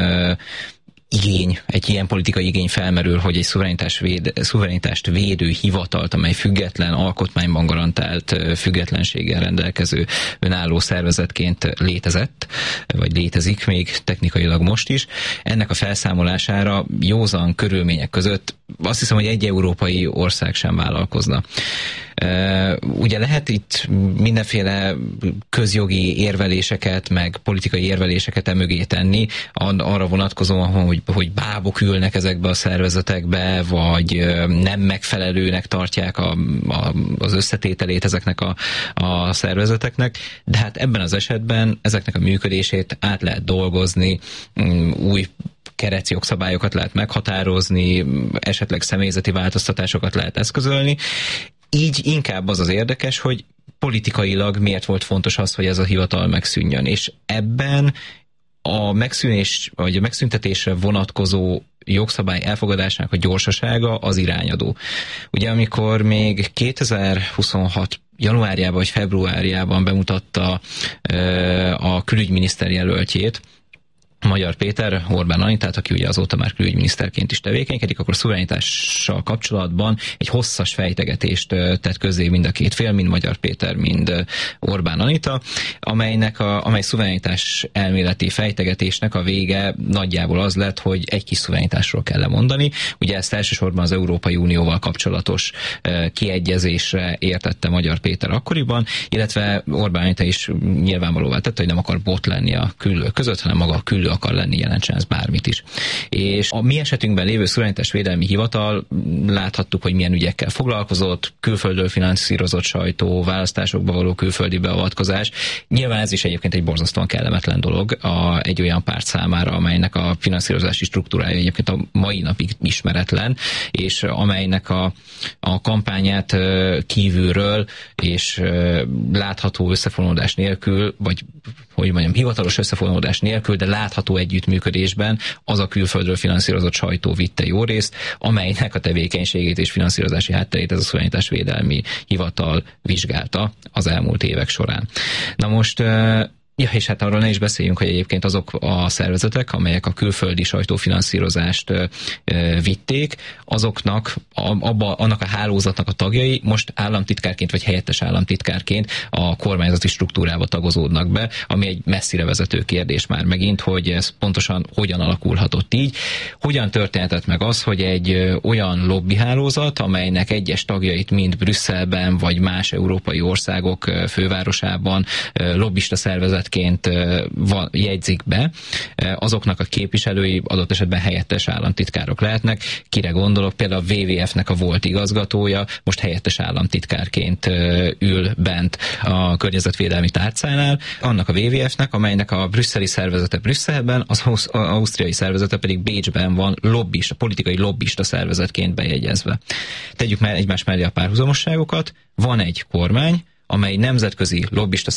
ilyen politikai igény felmerül, hogy egy szuverenitást védő hivatalt, amely független, alkotmányban garantált függetlenséggel rendelkező önálló szervezetként létezett, vagy létezik még technikailag most is. Ennek a felszámolására józan körülmények között azt hiszem, hogy egy európai ország sem vállalkozna. Ugye lehet itt mindenféle közjogi érveléseket, meg politikai érveléseket emögé tenni, arra vonatkozóan, hogy bábok ülnek ezekbe a szervezetekbe, vagy nem megfelelőnek tartják az összetételét ezeknek a szervezeteknek, de hát ebben az esetben ezeknek a működését át lehet dolgozni, új keretjogszabályokat lehet meghatározni, esetleg személyzeti változtatásokat lehet eszközölni. Így inkább az érdekes, hogy politikailag miért volt fontos az, hogy ez a hivatal megszűnjön. És ebben a megszűnés, vagy a megszüntetésre vonatkozó jogszabály elfogadásának a gyorsasága az irányadó. Ugye amikor még 2026 januárjában vagy februárjában bemutatta a külügyminiszter jelöltjét, Magyar Péter, Orbán Anitát, aki ugye azóta már külügyminiszterként is tevékenykedik, akkor szuverenitással kapcsolatban egy hosszas fejtegetést tett közzé mind a két fél, mind Magyar Péter, mind Orbán Anita, amely szuverenitás elméleti fejtegetésnek a vége nagyjából az lett, hogy egy kis szuverenitásról kell lemondani. Ugye ezt elsősorban az Európai Unióval kapcsolatos kiegyezésre értette Magyar Péter akkoriban, illetve Orbán Anita is nyilvánvalóvá tette, hogy nem akar bot lenni a küllők között, hanem maga a küllő akar lenni, jelentsen ez bármit is. És a mi esetünkben lévő Szuverenitásvédelmi Hivatal, láthattuk, hogy milyen ügyekkel foglalkozott, külföldről finanszírozott sajtó, választásokba való külföldi beavatkozás. Nyilván ez is egyébként egy borzasztóan kellemetlen dolog egy olyan párt számára, amelynek a finanszírozási struktúrája egyébként a mai napig ismeretlen, és amelynek a kampányát kívülről és látható összefonódás nélkül, vagy hogy mondjam, hivatalos összefonódás nélkül, de látható együttműködésben az a külföldről finanszírozott sajtó vitte jó részt, amelynek a tevékenységét és finanszírozási hátterét ez a szuverenitásvédelmi hivatal vizsgálta az elmúlt évek során. Na most és hát arról ne is beszéljünk, hogy egyébként azok a szervezetek, amelyek a külföldi sajtófinanszírozást vitték, azoknak annak a hálózatnak a tagjai most államtitkárként vagy helyettes államtitkárként a kormányzati struktúrába tagozódnak be, ami egy messzire vezető kérdés már megint, hogy ez pontosan hogyan alakulhatott így. Hogyan történhetett meg az, hogy egy olyan lobbihálózat, amelynek egyes tagjait mind Brüsszelben vagy más európai országok fővárosában lobbista szervezetként jegyzik be, azoknak a képviselői adott esetben helyettes államtitkárok lehetnek. Kire gondolok? Például a WWF-nek a volt igazgatója most helyettes államtitkárként ül bent a környezetvédelmi tárcánál, annak a WWF-nek, amelynek a brüsszeli szervezete Brüsszelben, az ausztriai szervezete pedig Bécsben van politikai lobbista szervezetként bejegyezve. Tegyük már egymás mellé a párhuzamosságokat. Van egy kormány, amely nemzetközi lobbista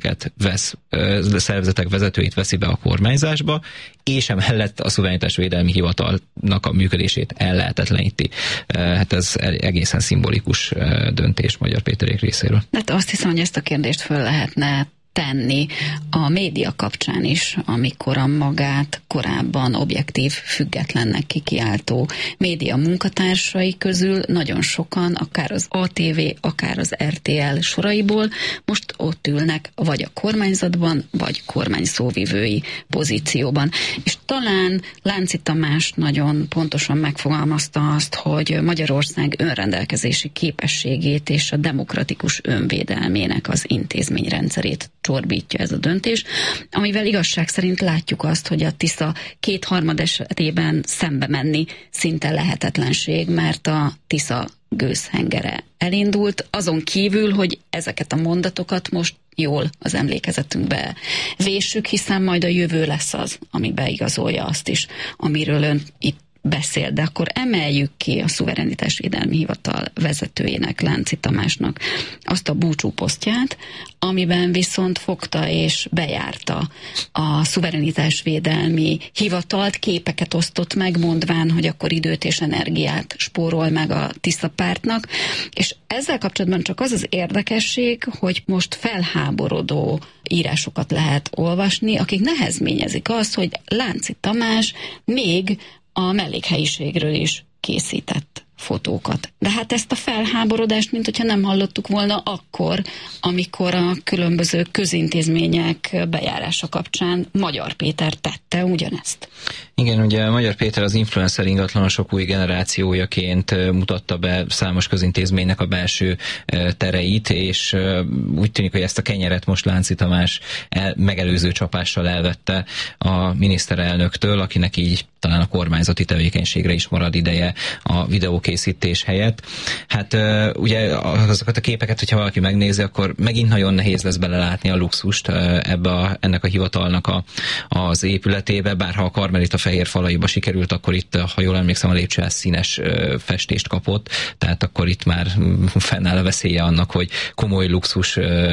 szervezetek vezetőit veszi be a kormányzásba, és emellett a szuverenitásvédelmi hivatalnak a működését ellehetetleníti. Hát ez egészen szimbolikus döntés Magyar Péterék részéről. Hát azt hiszem, hogy ezt a kérdést föl lehetne tenni a média kapcsán is, amikor a magát korábban objektív, függetlennek kikiáltó média munkatársai közül nagyon sokan, akár az ATV, akár az RTL soraiból most ott ülnek, vagy a kormányzatban, vagy kormány szóvivői pozícióban. És talán Lánci Tamás nagyon pontosan megfogalmazta azt, hogy Magyarország önrendelkezési képességét és a demokratikus önvédelmének az intézményrendszerét csorbítja ez a döntés, amivel igazság szerint látjuk azt, hogy a Tisza 2/3 esetében szembe menni szinte lehetetlenség, mert a Tisza gőzhengere elindult, azon kívül, hogy ezeket a mondatokat most jól az emlékezetünkbe véssük, hiszen majd a jövő lesz az, ami beigazolja azt is, amiről ön itt beszél, de akkor emeljük ki a szuverenitásvédelmi hivatal vezetőjének, Lánci Tamásnak azt a búcsúposztját, amiben viszont fogta és bejárta a szuverenitásvédelmi hivatalt, képeket osztott meg, mondván, hogy akkor időt és energiát spórol meg a Tisza pártnak, és ezzel kapcsolatban csak az az érdekesség, hogy most felháborodó írásokat lehet olvasni, akik nehezményezik azt, hogy Lánci Tamás még a mellékhelyiségről is készített fotókat. De hát ezt a felháborodást, mint hogyha nem hallottuk volna akkor, amikor a különböző közintézmények bejárása kapcsán Magyar Péter tette ugyanezt. Igen, ugye Magyar Péter az influencer ingatlanosok új generációjaként mutatta be számos közintézménynek a belső tereit, és úgy tűnik, hogy ezt a kenyeret most Lánci Tamás megelőző csapással elvette a miniszterelnöktől, akinek így talán a kormányzati tevékenységre is marad ideje a videókészítés helyett. Hát ugye azokat a képeket, hogyha valaki megnézi, akkor megint nagyon nehéz lesz belelátni a luxust ennek a hivatalnak az épületébe, bár ha a Karmelita fehér falaiba sikerült, akkor itt, ha jól emlékszem, a lépcsőház színes festést kapott, tehát akkor itt már fennáll a veszélye annak, hogy komoly luxus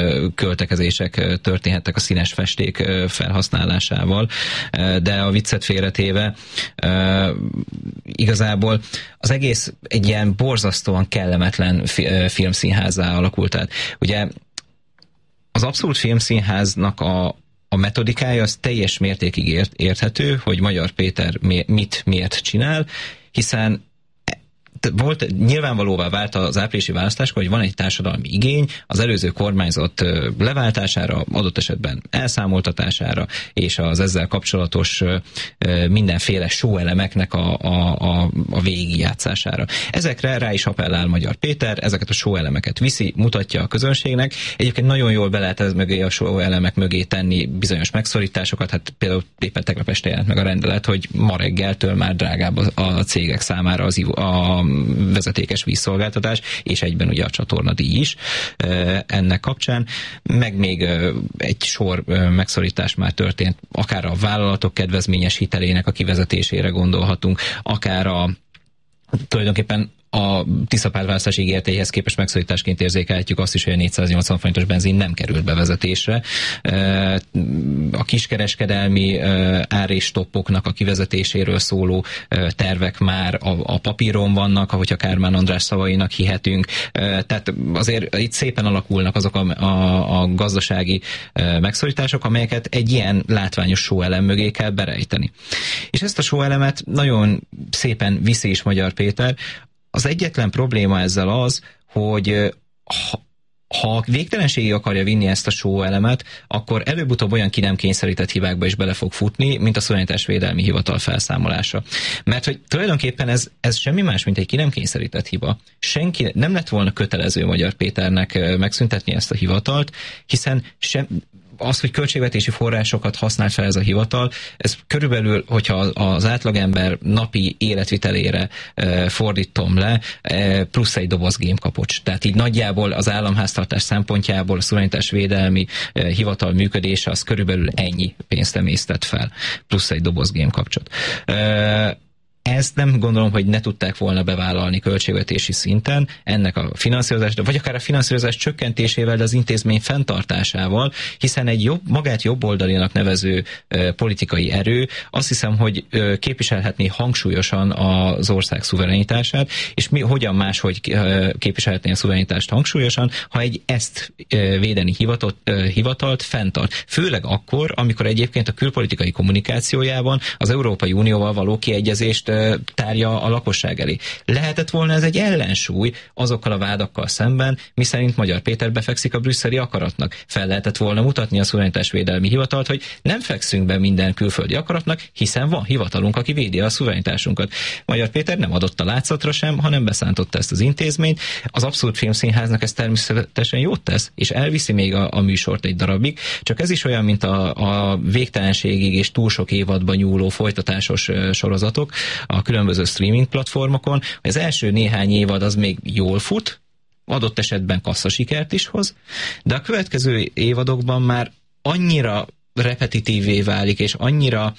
költekezések történhettek a színes festék felhasználásával, de a viccet félretéve igazából az egész egy ilyen borzasztóan kellemetlen filmszínházzá alakult. Tehát ugye az Abszolút Filmszínháznak a metodikája az teljes mértékig érthető, hogy Magyar Péter miért csinál, hiszen nyilvánvalóvá vált az áprilisi választáskor, hogy van egy társadalmi igény az előző kormányzat leváltására, adott esetben elszámoltatására, és az ezzel kapcsolatos mindenféle show-elemeknek a végigjátszására. Ezekre rá is appellál Magyar Péter, ezeket a show-elemeket viszi, mutatja a közönségnek. Egyébként nagyon jól be lehet ez mögé a show-elemek mögé tenni bizonyos megszorításokat, hát például éppen tegnap este jelent meg a rendelet, hogy ma reggeltől már drágább a cégek számára a vezetékes vízszolgáltatás, és egyben ugye a csatornadíj is ennek kapcsán. Meg még egy sor megszorítás már történt, akár a vállalatok kedvezményes hitelének a kivezetésére gondolhatunk, akár tulajdonképpen a Tiszapárválasztási ígéreteihez képest megszorításként érzékelhetjük azt is, hogy a 480 forintos benzin nem került bevezetésre. A kiskereskedelmi áréstoppoknak a kivezetéséről szóló tervek már a papíron vannak, ahogyha Kármán András szavainak hihetünk. Tehát azért itt szépen alakulnak azok a gazdasági megszorítások, amelyeket egy ilyen látványos sóelem mögé kell berejteni. És ezt a sóelemet nagyon szépen viszi is Magyar Péter. Az egyetlen probléma ezzel az, hogy ha végtelenségig akarja vinni ezt a sóelemet, akkor előbb-utóbb olyan ki nem kényszerített hibákba is bele fog futni, mint a Szuverenitásvédelmi Hivatal felszámolása. Mert hogy tulajdonképpen ez semmi más, mint egy ki nem kényszerített hiba. Senki nem lett volna kötelező Magyar Péternek megszüntetni ezt a hivatalt, hiszen az, hogy költségvetési forrásokat használt fel ez a hivatal, ez körülbelül, hogyha az átlagember napi életvitelére fordítom le, plusz egy doboz gémkapocs. Tehát így nagyjából az államháztartás szempontjából a Szuverenitásvédelmi Hivatal működése az körülbelül ennyi pénzt emésztett fel, plusz egy doboz gémkapcsot. Ezt nem gondolom, hogy ne tudták volna bevállalni költségvetési szinten ennek a finanszírozást, vagy akár a finanszírozás csökkentésével, de az intézmény fenntartásával, hiszen egy magát jobboldalinak nevező politikai erő azt hiszem, hogy képviselhetné hangsúlyosan az ország szuverenitását, és hogyan máshogy képviselhetné a szuverenitást hangsúlyosan, ha egy ezt védeni hivatalt fenntart. Főleg akkor, amikor egyébként a külpolitikai kommunikációjában az Európai Unióval való kiegyezést tárja a lakosság elé. Lehetett volna ez egy ellensúly azokkal a vádakkal szemben, miszerint Magyar Péter befekszik a brüsszeli akaratnak. Fel lehetett volna mutatni a Szuverenitásvédelmi Hivatalt, hogy nem fekszünk be minden külföldi akaratnak, hiszen van hivatalunk, aki védi a szuverenitásunkat. Magyar Péter nem adott a látszatra sem, hanem beszántotta ezt az intézményt. Az Abszurd Filmszínháznak ez természetesen jót tesz, és elviszi még a műsort egy darabig, csak ez is olyan, mint a végtelenségig és túl sok évadban nyúló folytatásos sorozatok a különböző streaming platformokon, hogy az első néhány évad az még jól fut, adott esetben kasszasikert is hoz, de a következő évadokban már annyira repetitívé válik, és annyira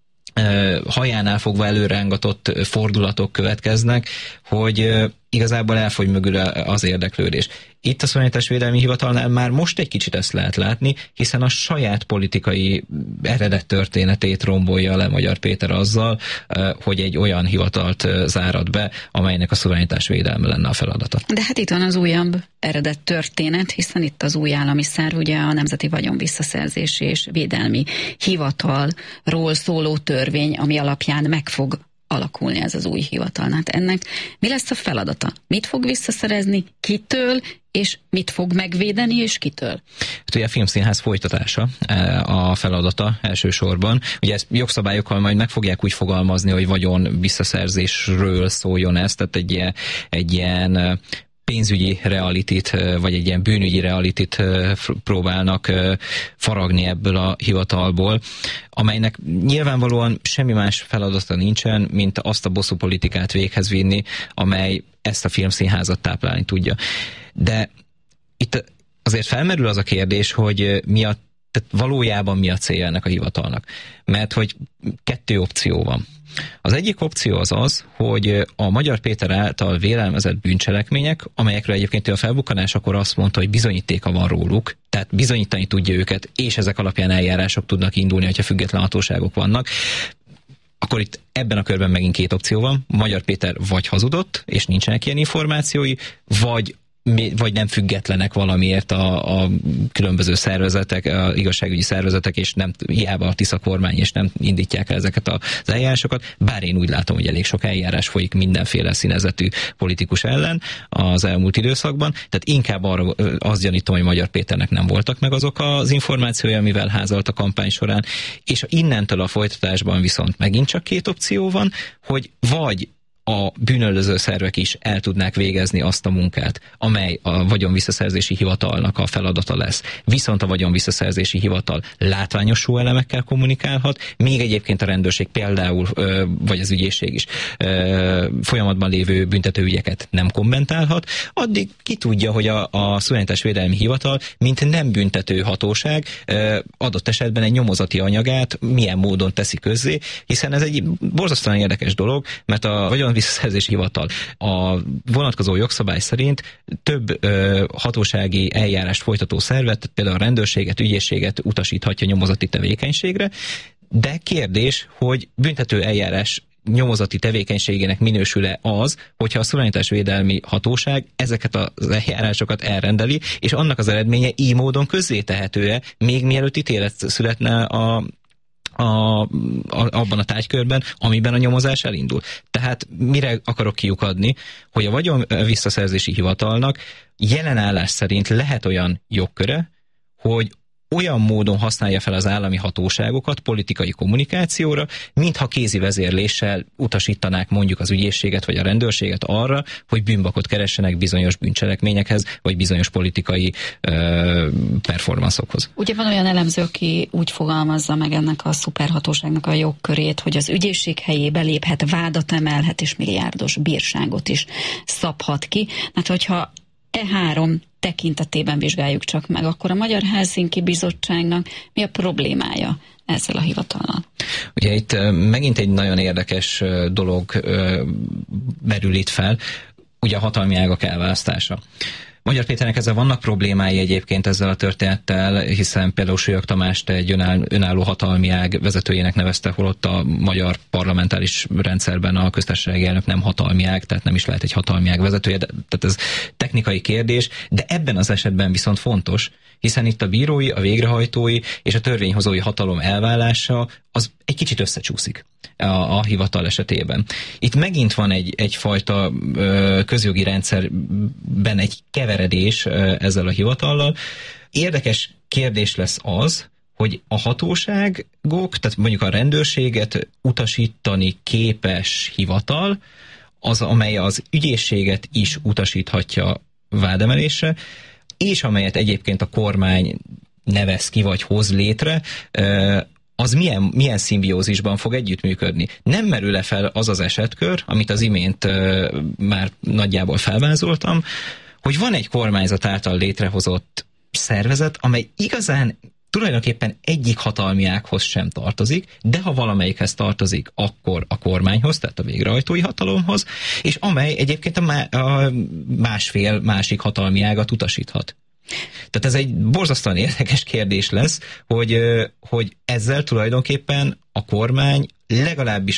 hajánál fogva előrángatott fordulatok következnek, hogy igazából elfogy mögül az érdeklődés. Itt a Szuverenitásvédelmi Hivatalnál már most egy kicsit ezt lehet látni, hiszen a saját politikai eredet történetét rombolja le Magyar Péter azzal, hogy egy olyan hivatalt zárad be, amelynek a szuverenitásvédelme lenne a feladata. De hát itt van az újabb eredet történet, hiszen itt az új állami szár, ugye a Nemzeti Vagyon Visszaszerzési és Védelmi Hivatalról szóló törvény, ami alapján meg fog alakulni ez az új hivatal. Hát ennek mi lesz a feladata? Mit fog visszaszerezni? Kitől? És mit fog megvédeni, és kitől? Hát ugye a Filmszínház folytatása a feladata elsősorban. Ugye ezt jogszabályokkal majd meg fogják úgy fogalmazni, hogy vagyon visszaszerzésről szóljon ez, tehát egy ilyen pénzügyi realitit, vagy egy ilyen bűnügyi realitit próbálnak faragni ebből a hivatalból, amelynek nyilvánvalóan semmi más feladata nincsen, mint azt a bosszúpolitikát véghez vinni, amely ezt a filmszínházat táplálni tudja. De itt azért felmerül az a kérdés, hogy tehát valójában mi a célja ennek a hivatalnak. Mert hogy kettő opció van. Az egyik opció az, hogy a Magyar Péter által vélelmezett bűncselekmények, amelyekről egyébként a felbukkanásakor azt mondta, hogy bizonyítéka van róluk, tehát bizonyítani tudja őket, és ezek alapján eljárások tudnak indulni, hogyha független hatóságok vannak, akkor itt ebben a körben megint két opció van. Magyar Péter vagy hazudott, és nincsenek ilyen információi, vagy nem függetlenek valamiért a különböző szervezetek, a igazságügyi szervezetek, és nem hiába a Tisza kormány, és nem indítják el ezeket az eljárásokat, bár én úgy látom, hogy elég sok eljárás folyik mindenféle színezetű politikus ellen az elmúlt időszakban, tehát inkább arra azt gyanítom, hogy Magyar Péternek nem voltak meg azok az információi, amivel házalt a kampány során, és innentől a folytatásban viszont megint csak két opció van, hogy vagy a bűnöldöző szervek is el tudnák végezni azt a munkát, amely a vagyonvisszaszerzési hivatalnak a feladata lesz. Viszont a vagyonvisszaszerzési hivatal látványos sóelemekkel kommunikálhat, még egyébként a rendőrség például, vagy az ügyészség is folyamatban lévő büntetőügyeket nem kommentálhat, addig ki tudja, hogy a Szuverenitásvédelmi Hivatal, mint nem büntető hatóság, adott esetben egy nyomozati anyagát milyen módon teszi közzé, hiszen ez egy borzasztóan érdekes dolog, mert a visszaszerzési hivatal. A vonatkozó jogszabály szerint több hatósági eljárást folytató szervet, például a rendőrséget, ügyészséget utasíthatja nyomozati tevékenységre, de kérdés, hogy büntető eljárás nyomozati tevékenységének minősül-e az, hogyha a szuverenitásvédelmi hatóság ezeket az eljárásokat elrendeli, és annak az eredménye így módon közzétehető-e, még mielőtt ítélet születne abban a tárgykörben, amiben a nyomozás elindul. Tehát mire akarok kiukadni, hogy a vagyon visszaszerzési hivatalnak jelen állás szerint lehet olyan jogköre, hogy olyan módon használja fel az állami hatóságokat politikai kommunikációra, mintha kézi vezérléssel utasítanák mondjuk az ügyészséget vagy a rendőrséget arra, hogy bűnbakot keressenek bizonyos bűncselekményekhez, vagy bizonyos politikai performanszokhoz. Ugye van olyan elemző, aki úgy fogalmazza meg ennek a szuperhatóságnak a jogkörét, hogy az ügyészség helyébe léphet, vádat emelhet és milliárdos bírságot is szabhat ki. Hát hogyha E3 tekintetében vizsgáljuk csak meg, akkor a Magyar Helsinki Bizottságnak mi a problémája ezzel a hivatallal? Ugye itt megint egy nagyon érdekes dolog merül itt fel, ugye a hatalmi ágak elválasztása. Magyar Péternek ezzel vannak problémái egyébként ezzel a történettel, hiszen például Sőjök Tamást egy önálló hatalmi ág vezetőjének nevezte, holott a magyar parlamentáris rendszerben a köztársasági elnök nem hatalmi ág, tehát nem is lehet egy hatalmi ág vezetője, tehát ez technikai kérdés, de ebben az esetben viszont fontos, hiszen itt a bírói, a végrehajtói és a törvényhozói hatalom elválása az egy kicsit összecsúszik a hivatal esetében. Itt megint van egyfajta közjogi rendszerben egy keveredés ezzel a hivatallal. Érdekes kérdés lesz az, hogy a hatóságok, tehát mondjuk a rendőrséget utasítani képes hivatal, az, amely az ügyészséget is utasíthatja vádemelésre, és amelyet egyébként a kormány nevez ki, vagy hoz létre, az milyen szimbiózisban fog együttműködni. Nem merül-e fel az az esetkör, amit az imént már nagyjából felvázoltam, hogy van egy kormányzat által létrehozott szervezet, amely igazán tulajdonképpen egyik hatalmi ághoz sem tartozik, de ha valamelyikhez tartozik, akkor a kormányhoz, tehát a végrehajtói hatalomhoz, és amely egyébként a másik hatalmi ágat utasíthat. Tehát ez egy borzasztóan érdekes kérdés lesz, hogy ezzel tulajdonképpen a kormány legalábbis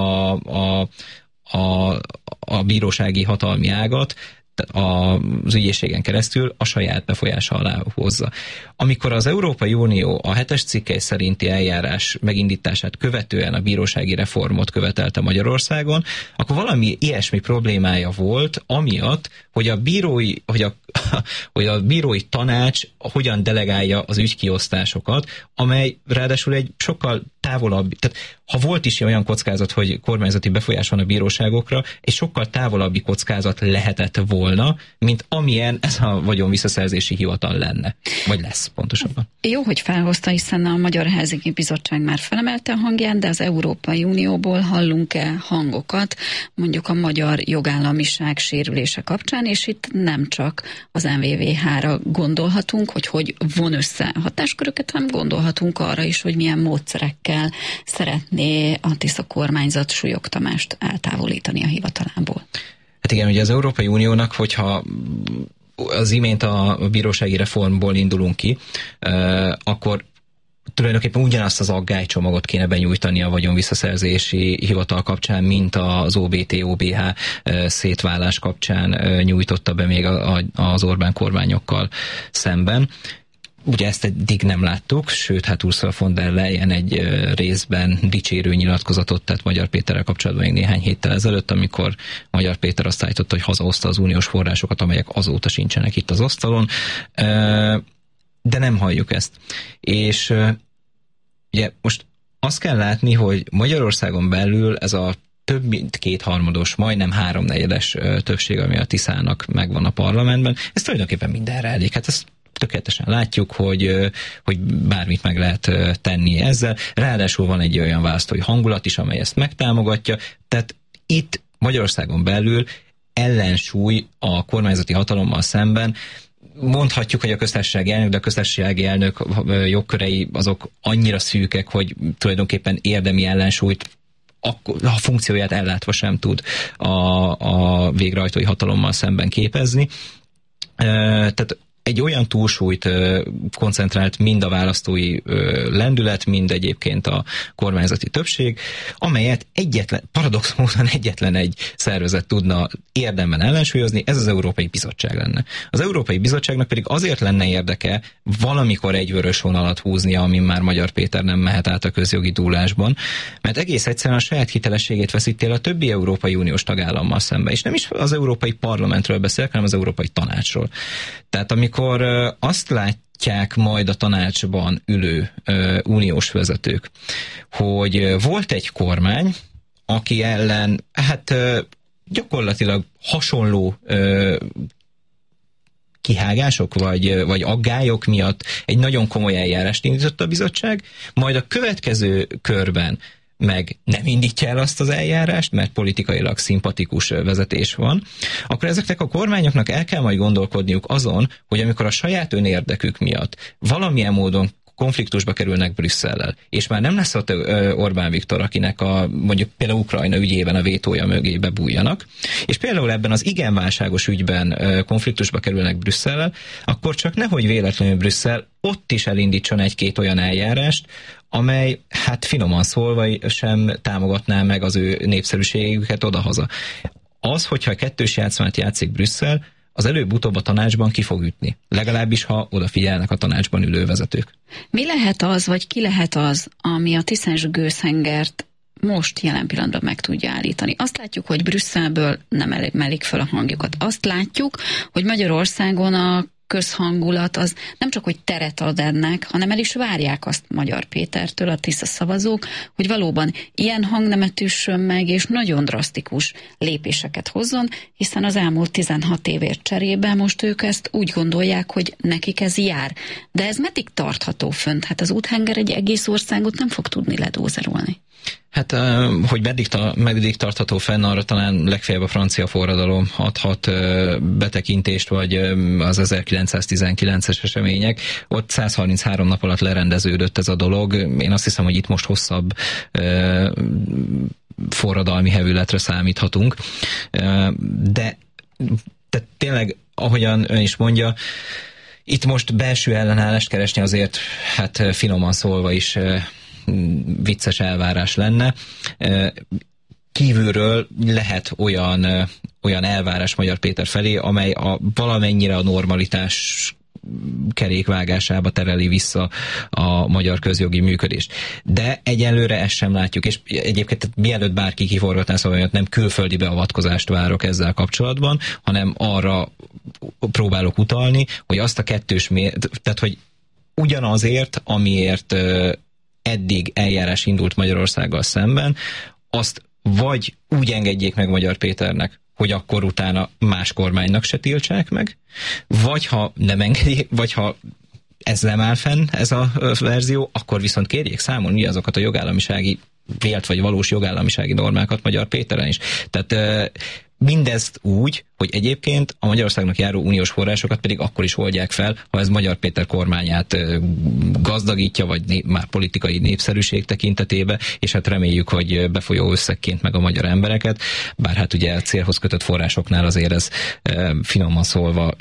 a bírósági hatalmi ágat, az ügyészségen keresztül a saját befolyása alá hozza. Amikor az Európai Unió a 7-es cikkely szerinti eljárás megindítását követően a bírósági reformot követelte Magyarországon, akkor valami ilyesmi problémája volt, amiatt, hogy a bírói tanács hogyan delegálja az ügykiosztásokat, amely ráadásul egy sokkal távolabb, tehát ha volt is olyan kockázat, hogy kormányzati befolyás van a bíróságokra, egy sokkal távolabbi kockázat lehetett volna, mint amilyen ez a vagyonvisszaszerzési hivatal lenne. Vagy lesz pontosabban. Jó, hogy felhozta, hiszen a Magyar Helsinki Bizottság már felemelte a hangján, de az Európai Unióból hallunk-e hangokat, mondjuk a magyar jogállamiság sérülése kapcsán, és itt nem csak az NVVH-ra gondolhatunk, hogy von össze hatásköröket, hanem gondolhatunk arra is, hogy milyen módszerekkel szeretné a Tisza kormányzat Sujok Tamást eltávolítani a hivatalából. Hát igen, ugye az Európai Uniónak, hogyha az imént a bírósági reformból indulunk ki, akkor tulajdonképpen ugyanazt az aggálycsomagot kéne benyújtani a vagyonvisszaszerzési hivatal kapcsán, mint az OBT-OBH szétválás kapcsán nyújtotta be még az Orbán kormányokkal szemben. Ugye ezt eddig nem láttuk, sőt, hát Ursula von der Leyen egy részben dicsérő nyilatkozatot tett Magyar Péterrel kapcsolatban még néhány héttel ezelőtt, amikor Magyar Péter azt állította, hogy hazahozta az uniós forrásokat, amelyek azóta sincsenek itt az asztalon, de nem halljuk ezt. És ugye most azt kell látni, hogy Magyarországon belül ez a több mint kétharmados, majdnem 3/4 többség, ami a Tiszának megvan a parlamentben, ez tulajdonképpen mindenre elég. Hát ezt tökéletesen látjuk, hogy bármit meg lehet tenni ezzel. Ráadásul van egy olyan választói hangulat is, amely ezt megtámogatja. Tehát itt Magyarországon belül ellensúly a kormányzati hatalommal szemben. Mondhatjuk, hogy a köztársasági elnök, de a köztársasági elnök jogkörei azok annyira szűkek, hogy tulajdonképpen érdemi ellensúlyt a funkcióját ellátva sem tud a végrehajtói hatalommal szemben képezni. Tehát egy olyan túlsúlyt koncentrált mind a választói lendület, mind egyébként a kormányzati többség, amelyet paradox módon egyetlen egy szervezet tudna érdemben ellensúlyozni, ez az Európai Bizottság lenne. Az Európai Bizottságnak pedig azért lenne érdeke valamikor egy vörös vonalat húznia, amin már Magyar Péter nem mehet át a közjogi dúlásban, mert egész egyszerűen a saját hitelességét veszíti el a többi Európai Uniós tagállammal szemben. És nem is az Európai Parlamentről beszélek, hanem az Európai Tanácsról. Tehát amikor azt látják majd a tanácsban ülő uniós vezetők, hogy volt egy kormány, aki ellen gyakorlatilag hasonló kihágások vagy aggályok miatt egy nagyon komoly eljárást indított a bizottság, majd a következő körben meg nem indítja el azt az eljárást, mert politikailag szimpatikus vezetés van, akkor ezeknek a kormányoknak el kell majd gondolkodniuk azon, hogy amikor a saját önérdekük miatt valamilyen módon konfliktusba kerülnek Brüsszellel, és már nem lesz ott Orbán Viktor, akinek mondjuk például Ukrajna ügyében a vétója mögé bebújjanak, és például ebben az igen válságos ügyben konfliktusba kerülnek Brüsszellel, akkor csak nehogy véletlenül Brüsszel ott is elindítson egy-két olyan eljárást, amely, finoman szólva sem támogatná meg az ő népszerűségüket odahaza. Az, hogyha kettős játszmát játszik Brüsszel, az előbb-utóbb a tanácsban ki fog ütni. Legalábbis, ha odafigyelnek a tanácsban ülő vezetők. Mi lehet az, vagy ki lehet az, ami a Tiszens-Gőzhengert most jelen pillanatban meg tudja állítani? Azt látjuk, hogy Brüsszelből nem emelik fel a hangjukat. Azt látjuk, hogy Magyarországon a közhangulat az nem csak, hogy teret ad ennek, hanem el is várják azt Magyar Pétertől, a Tisza szavazók, hogy valóban ilyen hangnemet üssön meg, és nagyon drasztikus lépéseket hozzon, hiszen az elmúlt 16 évért cserébe most ők ezt úgy gondolják, hogy nekik ez jár. De ez meddig tartható fönt? Hát az úthenger egy egész országot nem fog tudni ledózerolni. Hogy meddig tartható fenn, arra talán legfeljebb a francia forradalom adhat betekintést, vagy az 1919-es események. Ott 133 nap alatt lerendeződött ez a dolog. Én azt hiszem, hogy itt most hosszabb forradalmi hevületre számíthatunk. De tényleg, ahogyan ön is mondja, itt most belső ellenállást keresni azért, finoman szólva is vicces elvárás lenne. Kívülről lehet olyan elvárás Magyar Péter felé, amely valamennyire a normalitás kerékvágásába tereli vissza a magyar közjogi működést. De egyelőre ezt sem látjuk, és egyébként mielőtt bárki kiforgatná szavamat, nem külföldi beavatkozást várok ezzel kapcsolatban, hanem arra próbálok utalni, hogy azt a tehát hogy ugyanazért, amiért eddig eljárás indult Magyarországgal szemben, azt vagy úgy engedjék meg Magyar Péternek, hogy akkor utána más kormánynak se tiltsák meg, vagy ha nem engedi, vagy ha ez nem áll fenn, ez a verzió, akkor viszont kérjék számon azokat a jogállamisági, vélt vagy valós jogállamisági normákat Magyar Péteren is. Tehát mindezt úgy, hogy egyébként a Magyarországnak járó uniós forrásokat pedig akkor is oldják fel, ha ez Magyar Péter kormányát gazdagítja, vagy már politikai népszerűség tekintetében, és reméljük, hogy befolyó összegként meg a magyar embereket, bár ugye a célhoz kötött forrásoknál azért ez finoman szólva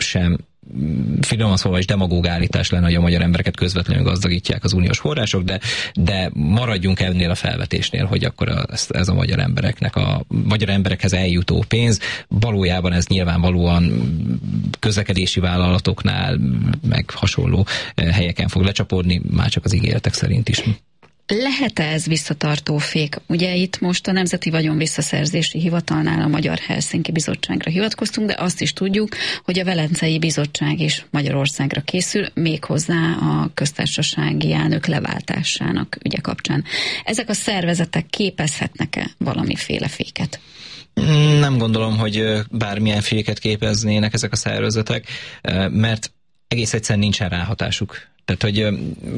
is demagóg állítás lenne, hogy a magyar embereket közvetlenül gazdagítják az uniós források, de maradjunk ennél a felvetésnél, hogy akkor ez a magyar emberekhez eljutó pénz, valójában ez nyilvánvalóan közlekedési vállalatoknál, meg hasonló helyeken fog lecsapódni, már csak az ígéretek szerint is. Lehet-e ez visszatartó fék? Ugye itt most a Nemzeti Vagyonvisszaszerzési Hivatalnál a Magyar Helsinki Bizottságra hivatkoztunk, de azt is tudjuk, hogy a Velencei Bizottság is Magyarországra készül, méghozzá a köztársasági elnök leváltásának ügye kapcsán. Ezek a szervezetek képezhetnek-e valamiféle féket? Nem gondolom, hogy bármilyen féket képeznének ezek a szervezetek, mert egész egyszerűen nincsen ráhatásuk. Tehát, hogy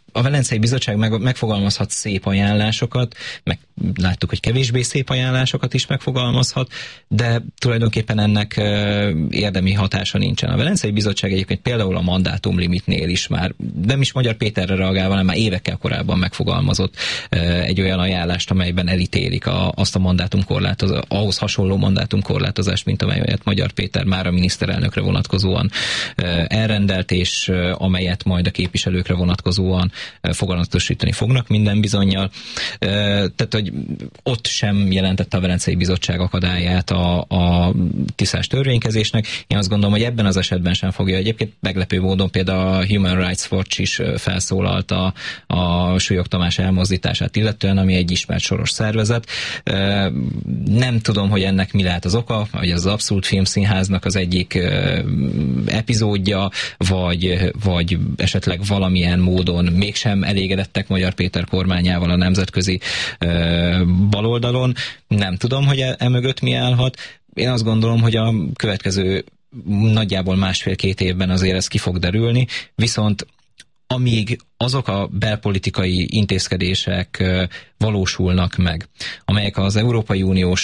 a Velencei Bizottság megfogalmazhat szép ajánlásokat, meg láttuk, hogy kevésbé szép ajánlásokat is megfogalmazhat, de tulajdonképpen ennek érdemi hatása nincsen. A Velencei Bizottság egyébként például a mandátumlimitnél is már, nem is Magyar Péterre reagálva, hanem már évekkel korábban megfogalmazott egy olyan ajánlást, amelyben elítélik azt a ahhoz hasonló mandátumkorlátozást, mint amelyet Magyar Péter már a miniszterelnökre vonatkozóan elrendelt, és amelyet majd a képviselőkre vonatkozóan foganatosítani fognak minden bizonnyal. Tehát, hogy ott sem jelentette a Velencei Bizottság akadályát a tisztás törvénykezésnek. Én azt gondolom, hogy ebben az esetben sem fogja. Egyébként meglepő módon például a Human Rights Watch is felszólalt a Súlyog Tamás elmozdítását illetően, ami egy ismert soros szervezet. Nem tudom, hogy ennek mi lehet az oka, hogy az Abszolút Filmszínháznak az egyik epizódja, vagy esetleg valamilyen módon mégsem elégedettek Magyar Péter kormányával a nemzetközi baloldalon. Nem tudom, hogy emögött mi állhat. Én azt gondolom, hogy a következő nagyjából 1,5-2 évben azért ez ki fog derülni, viszont amíg azok a belpolitikai intézkedések valósulnak meg, amelyek az Európai Uniós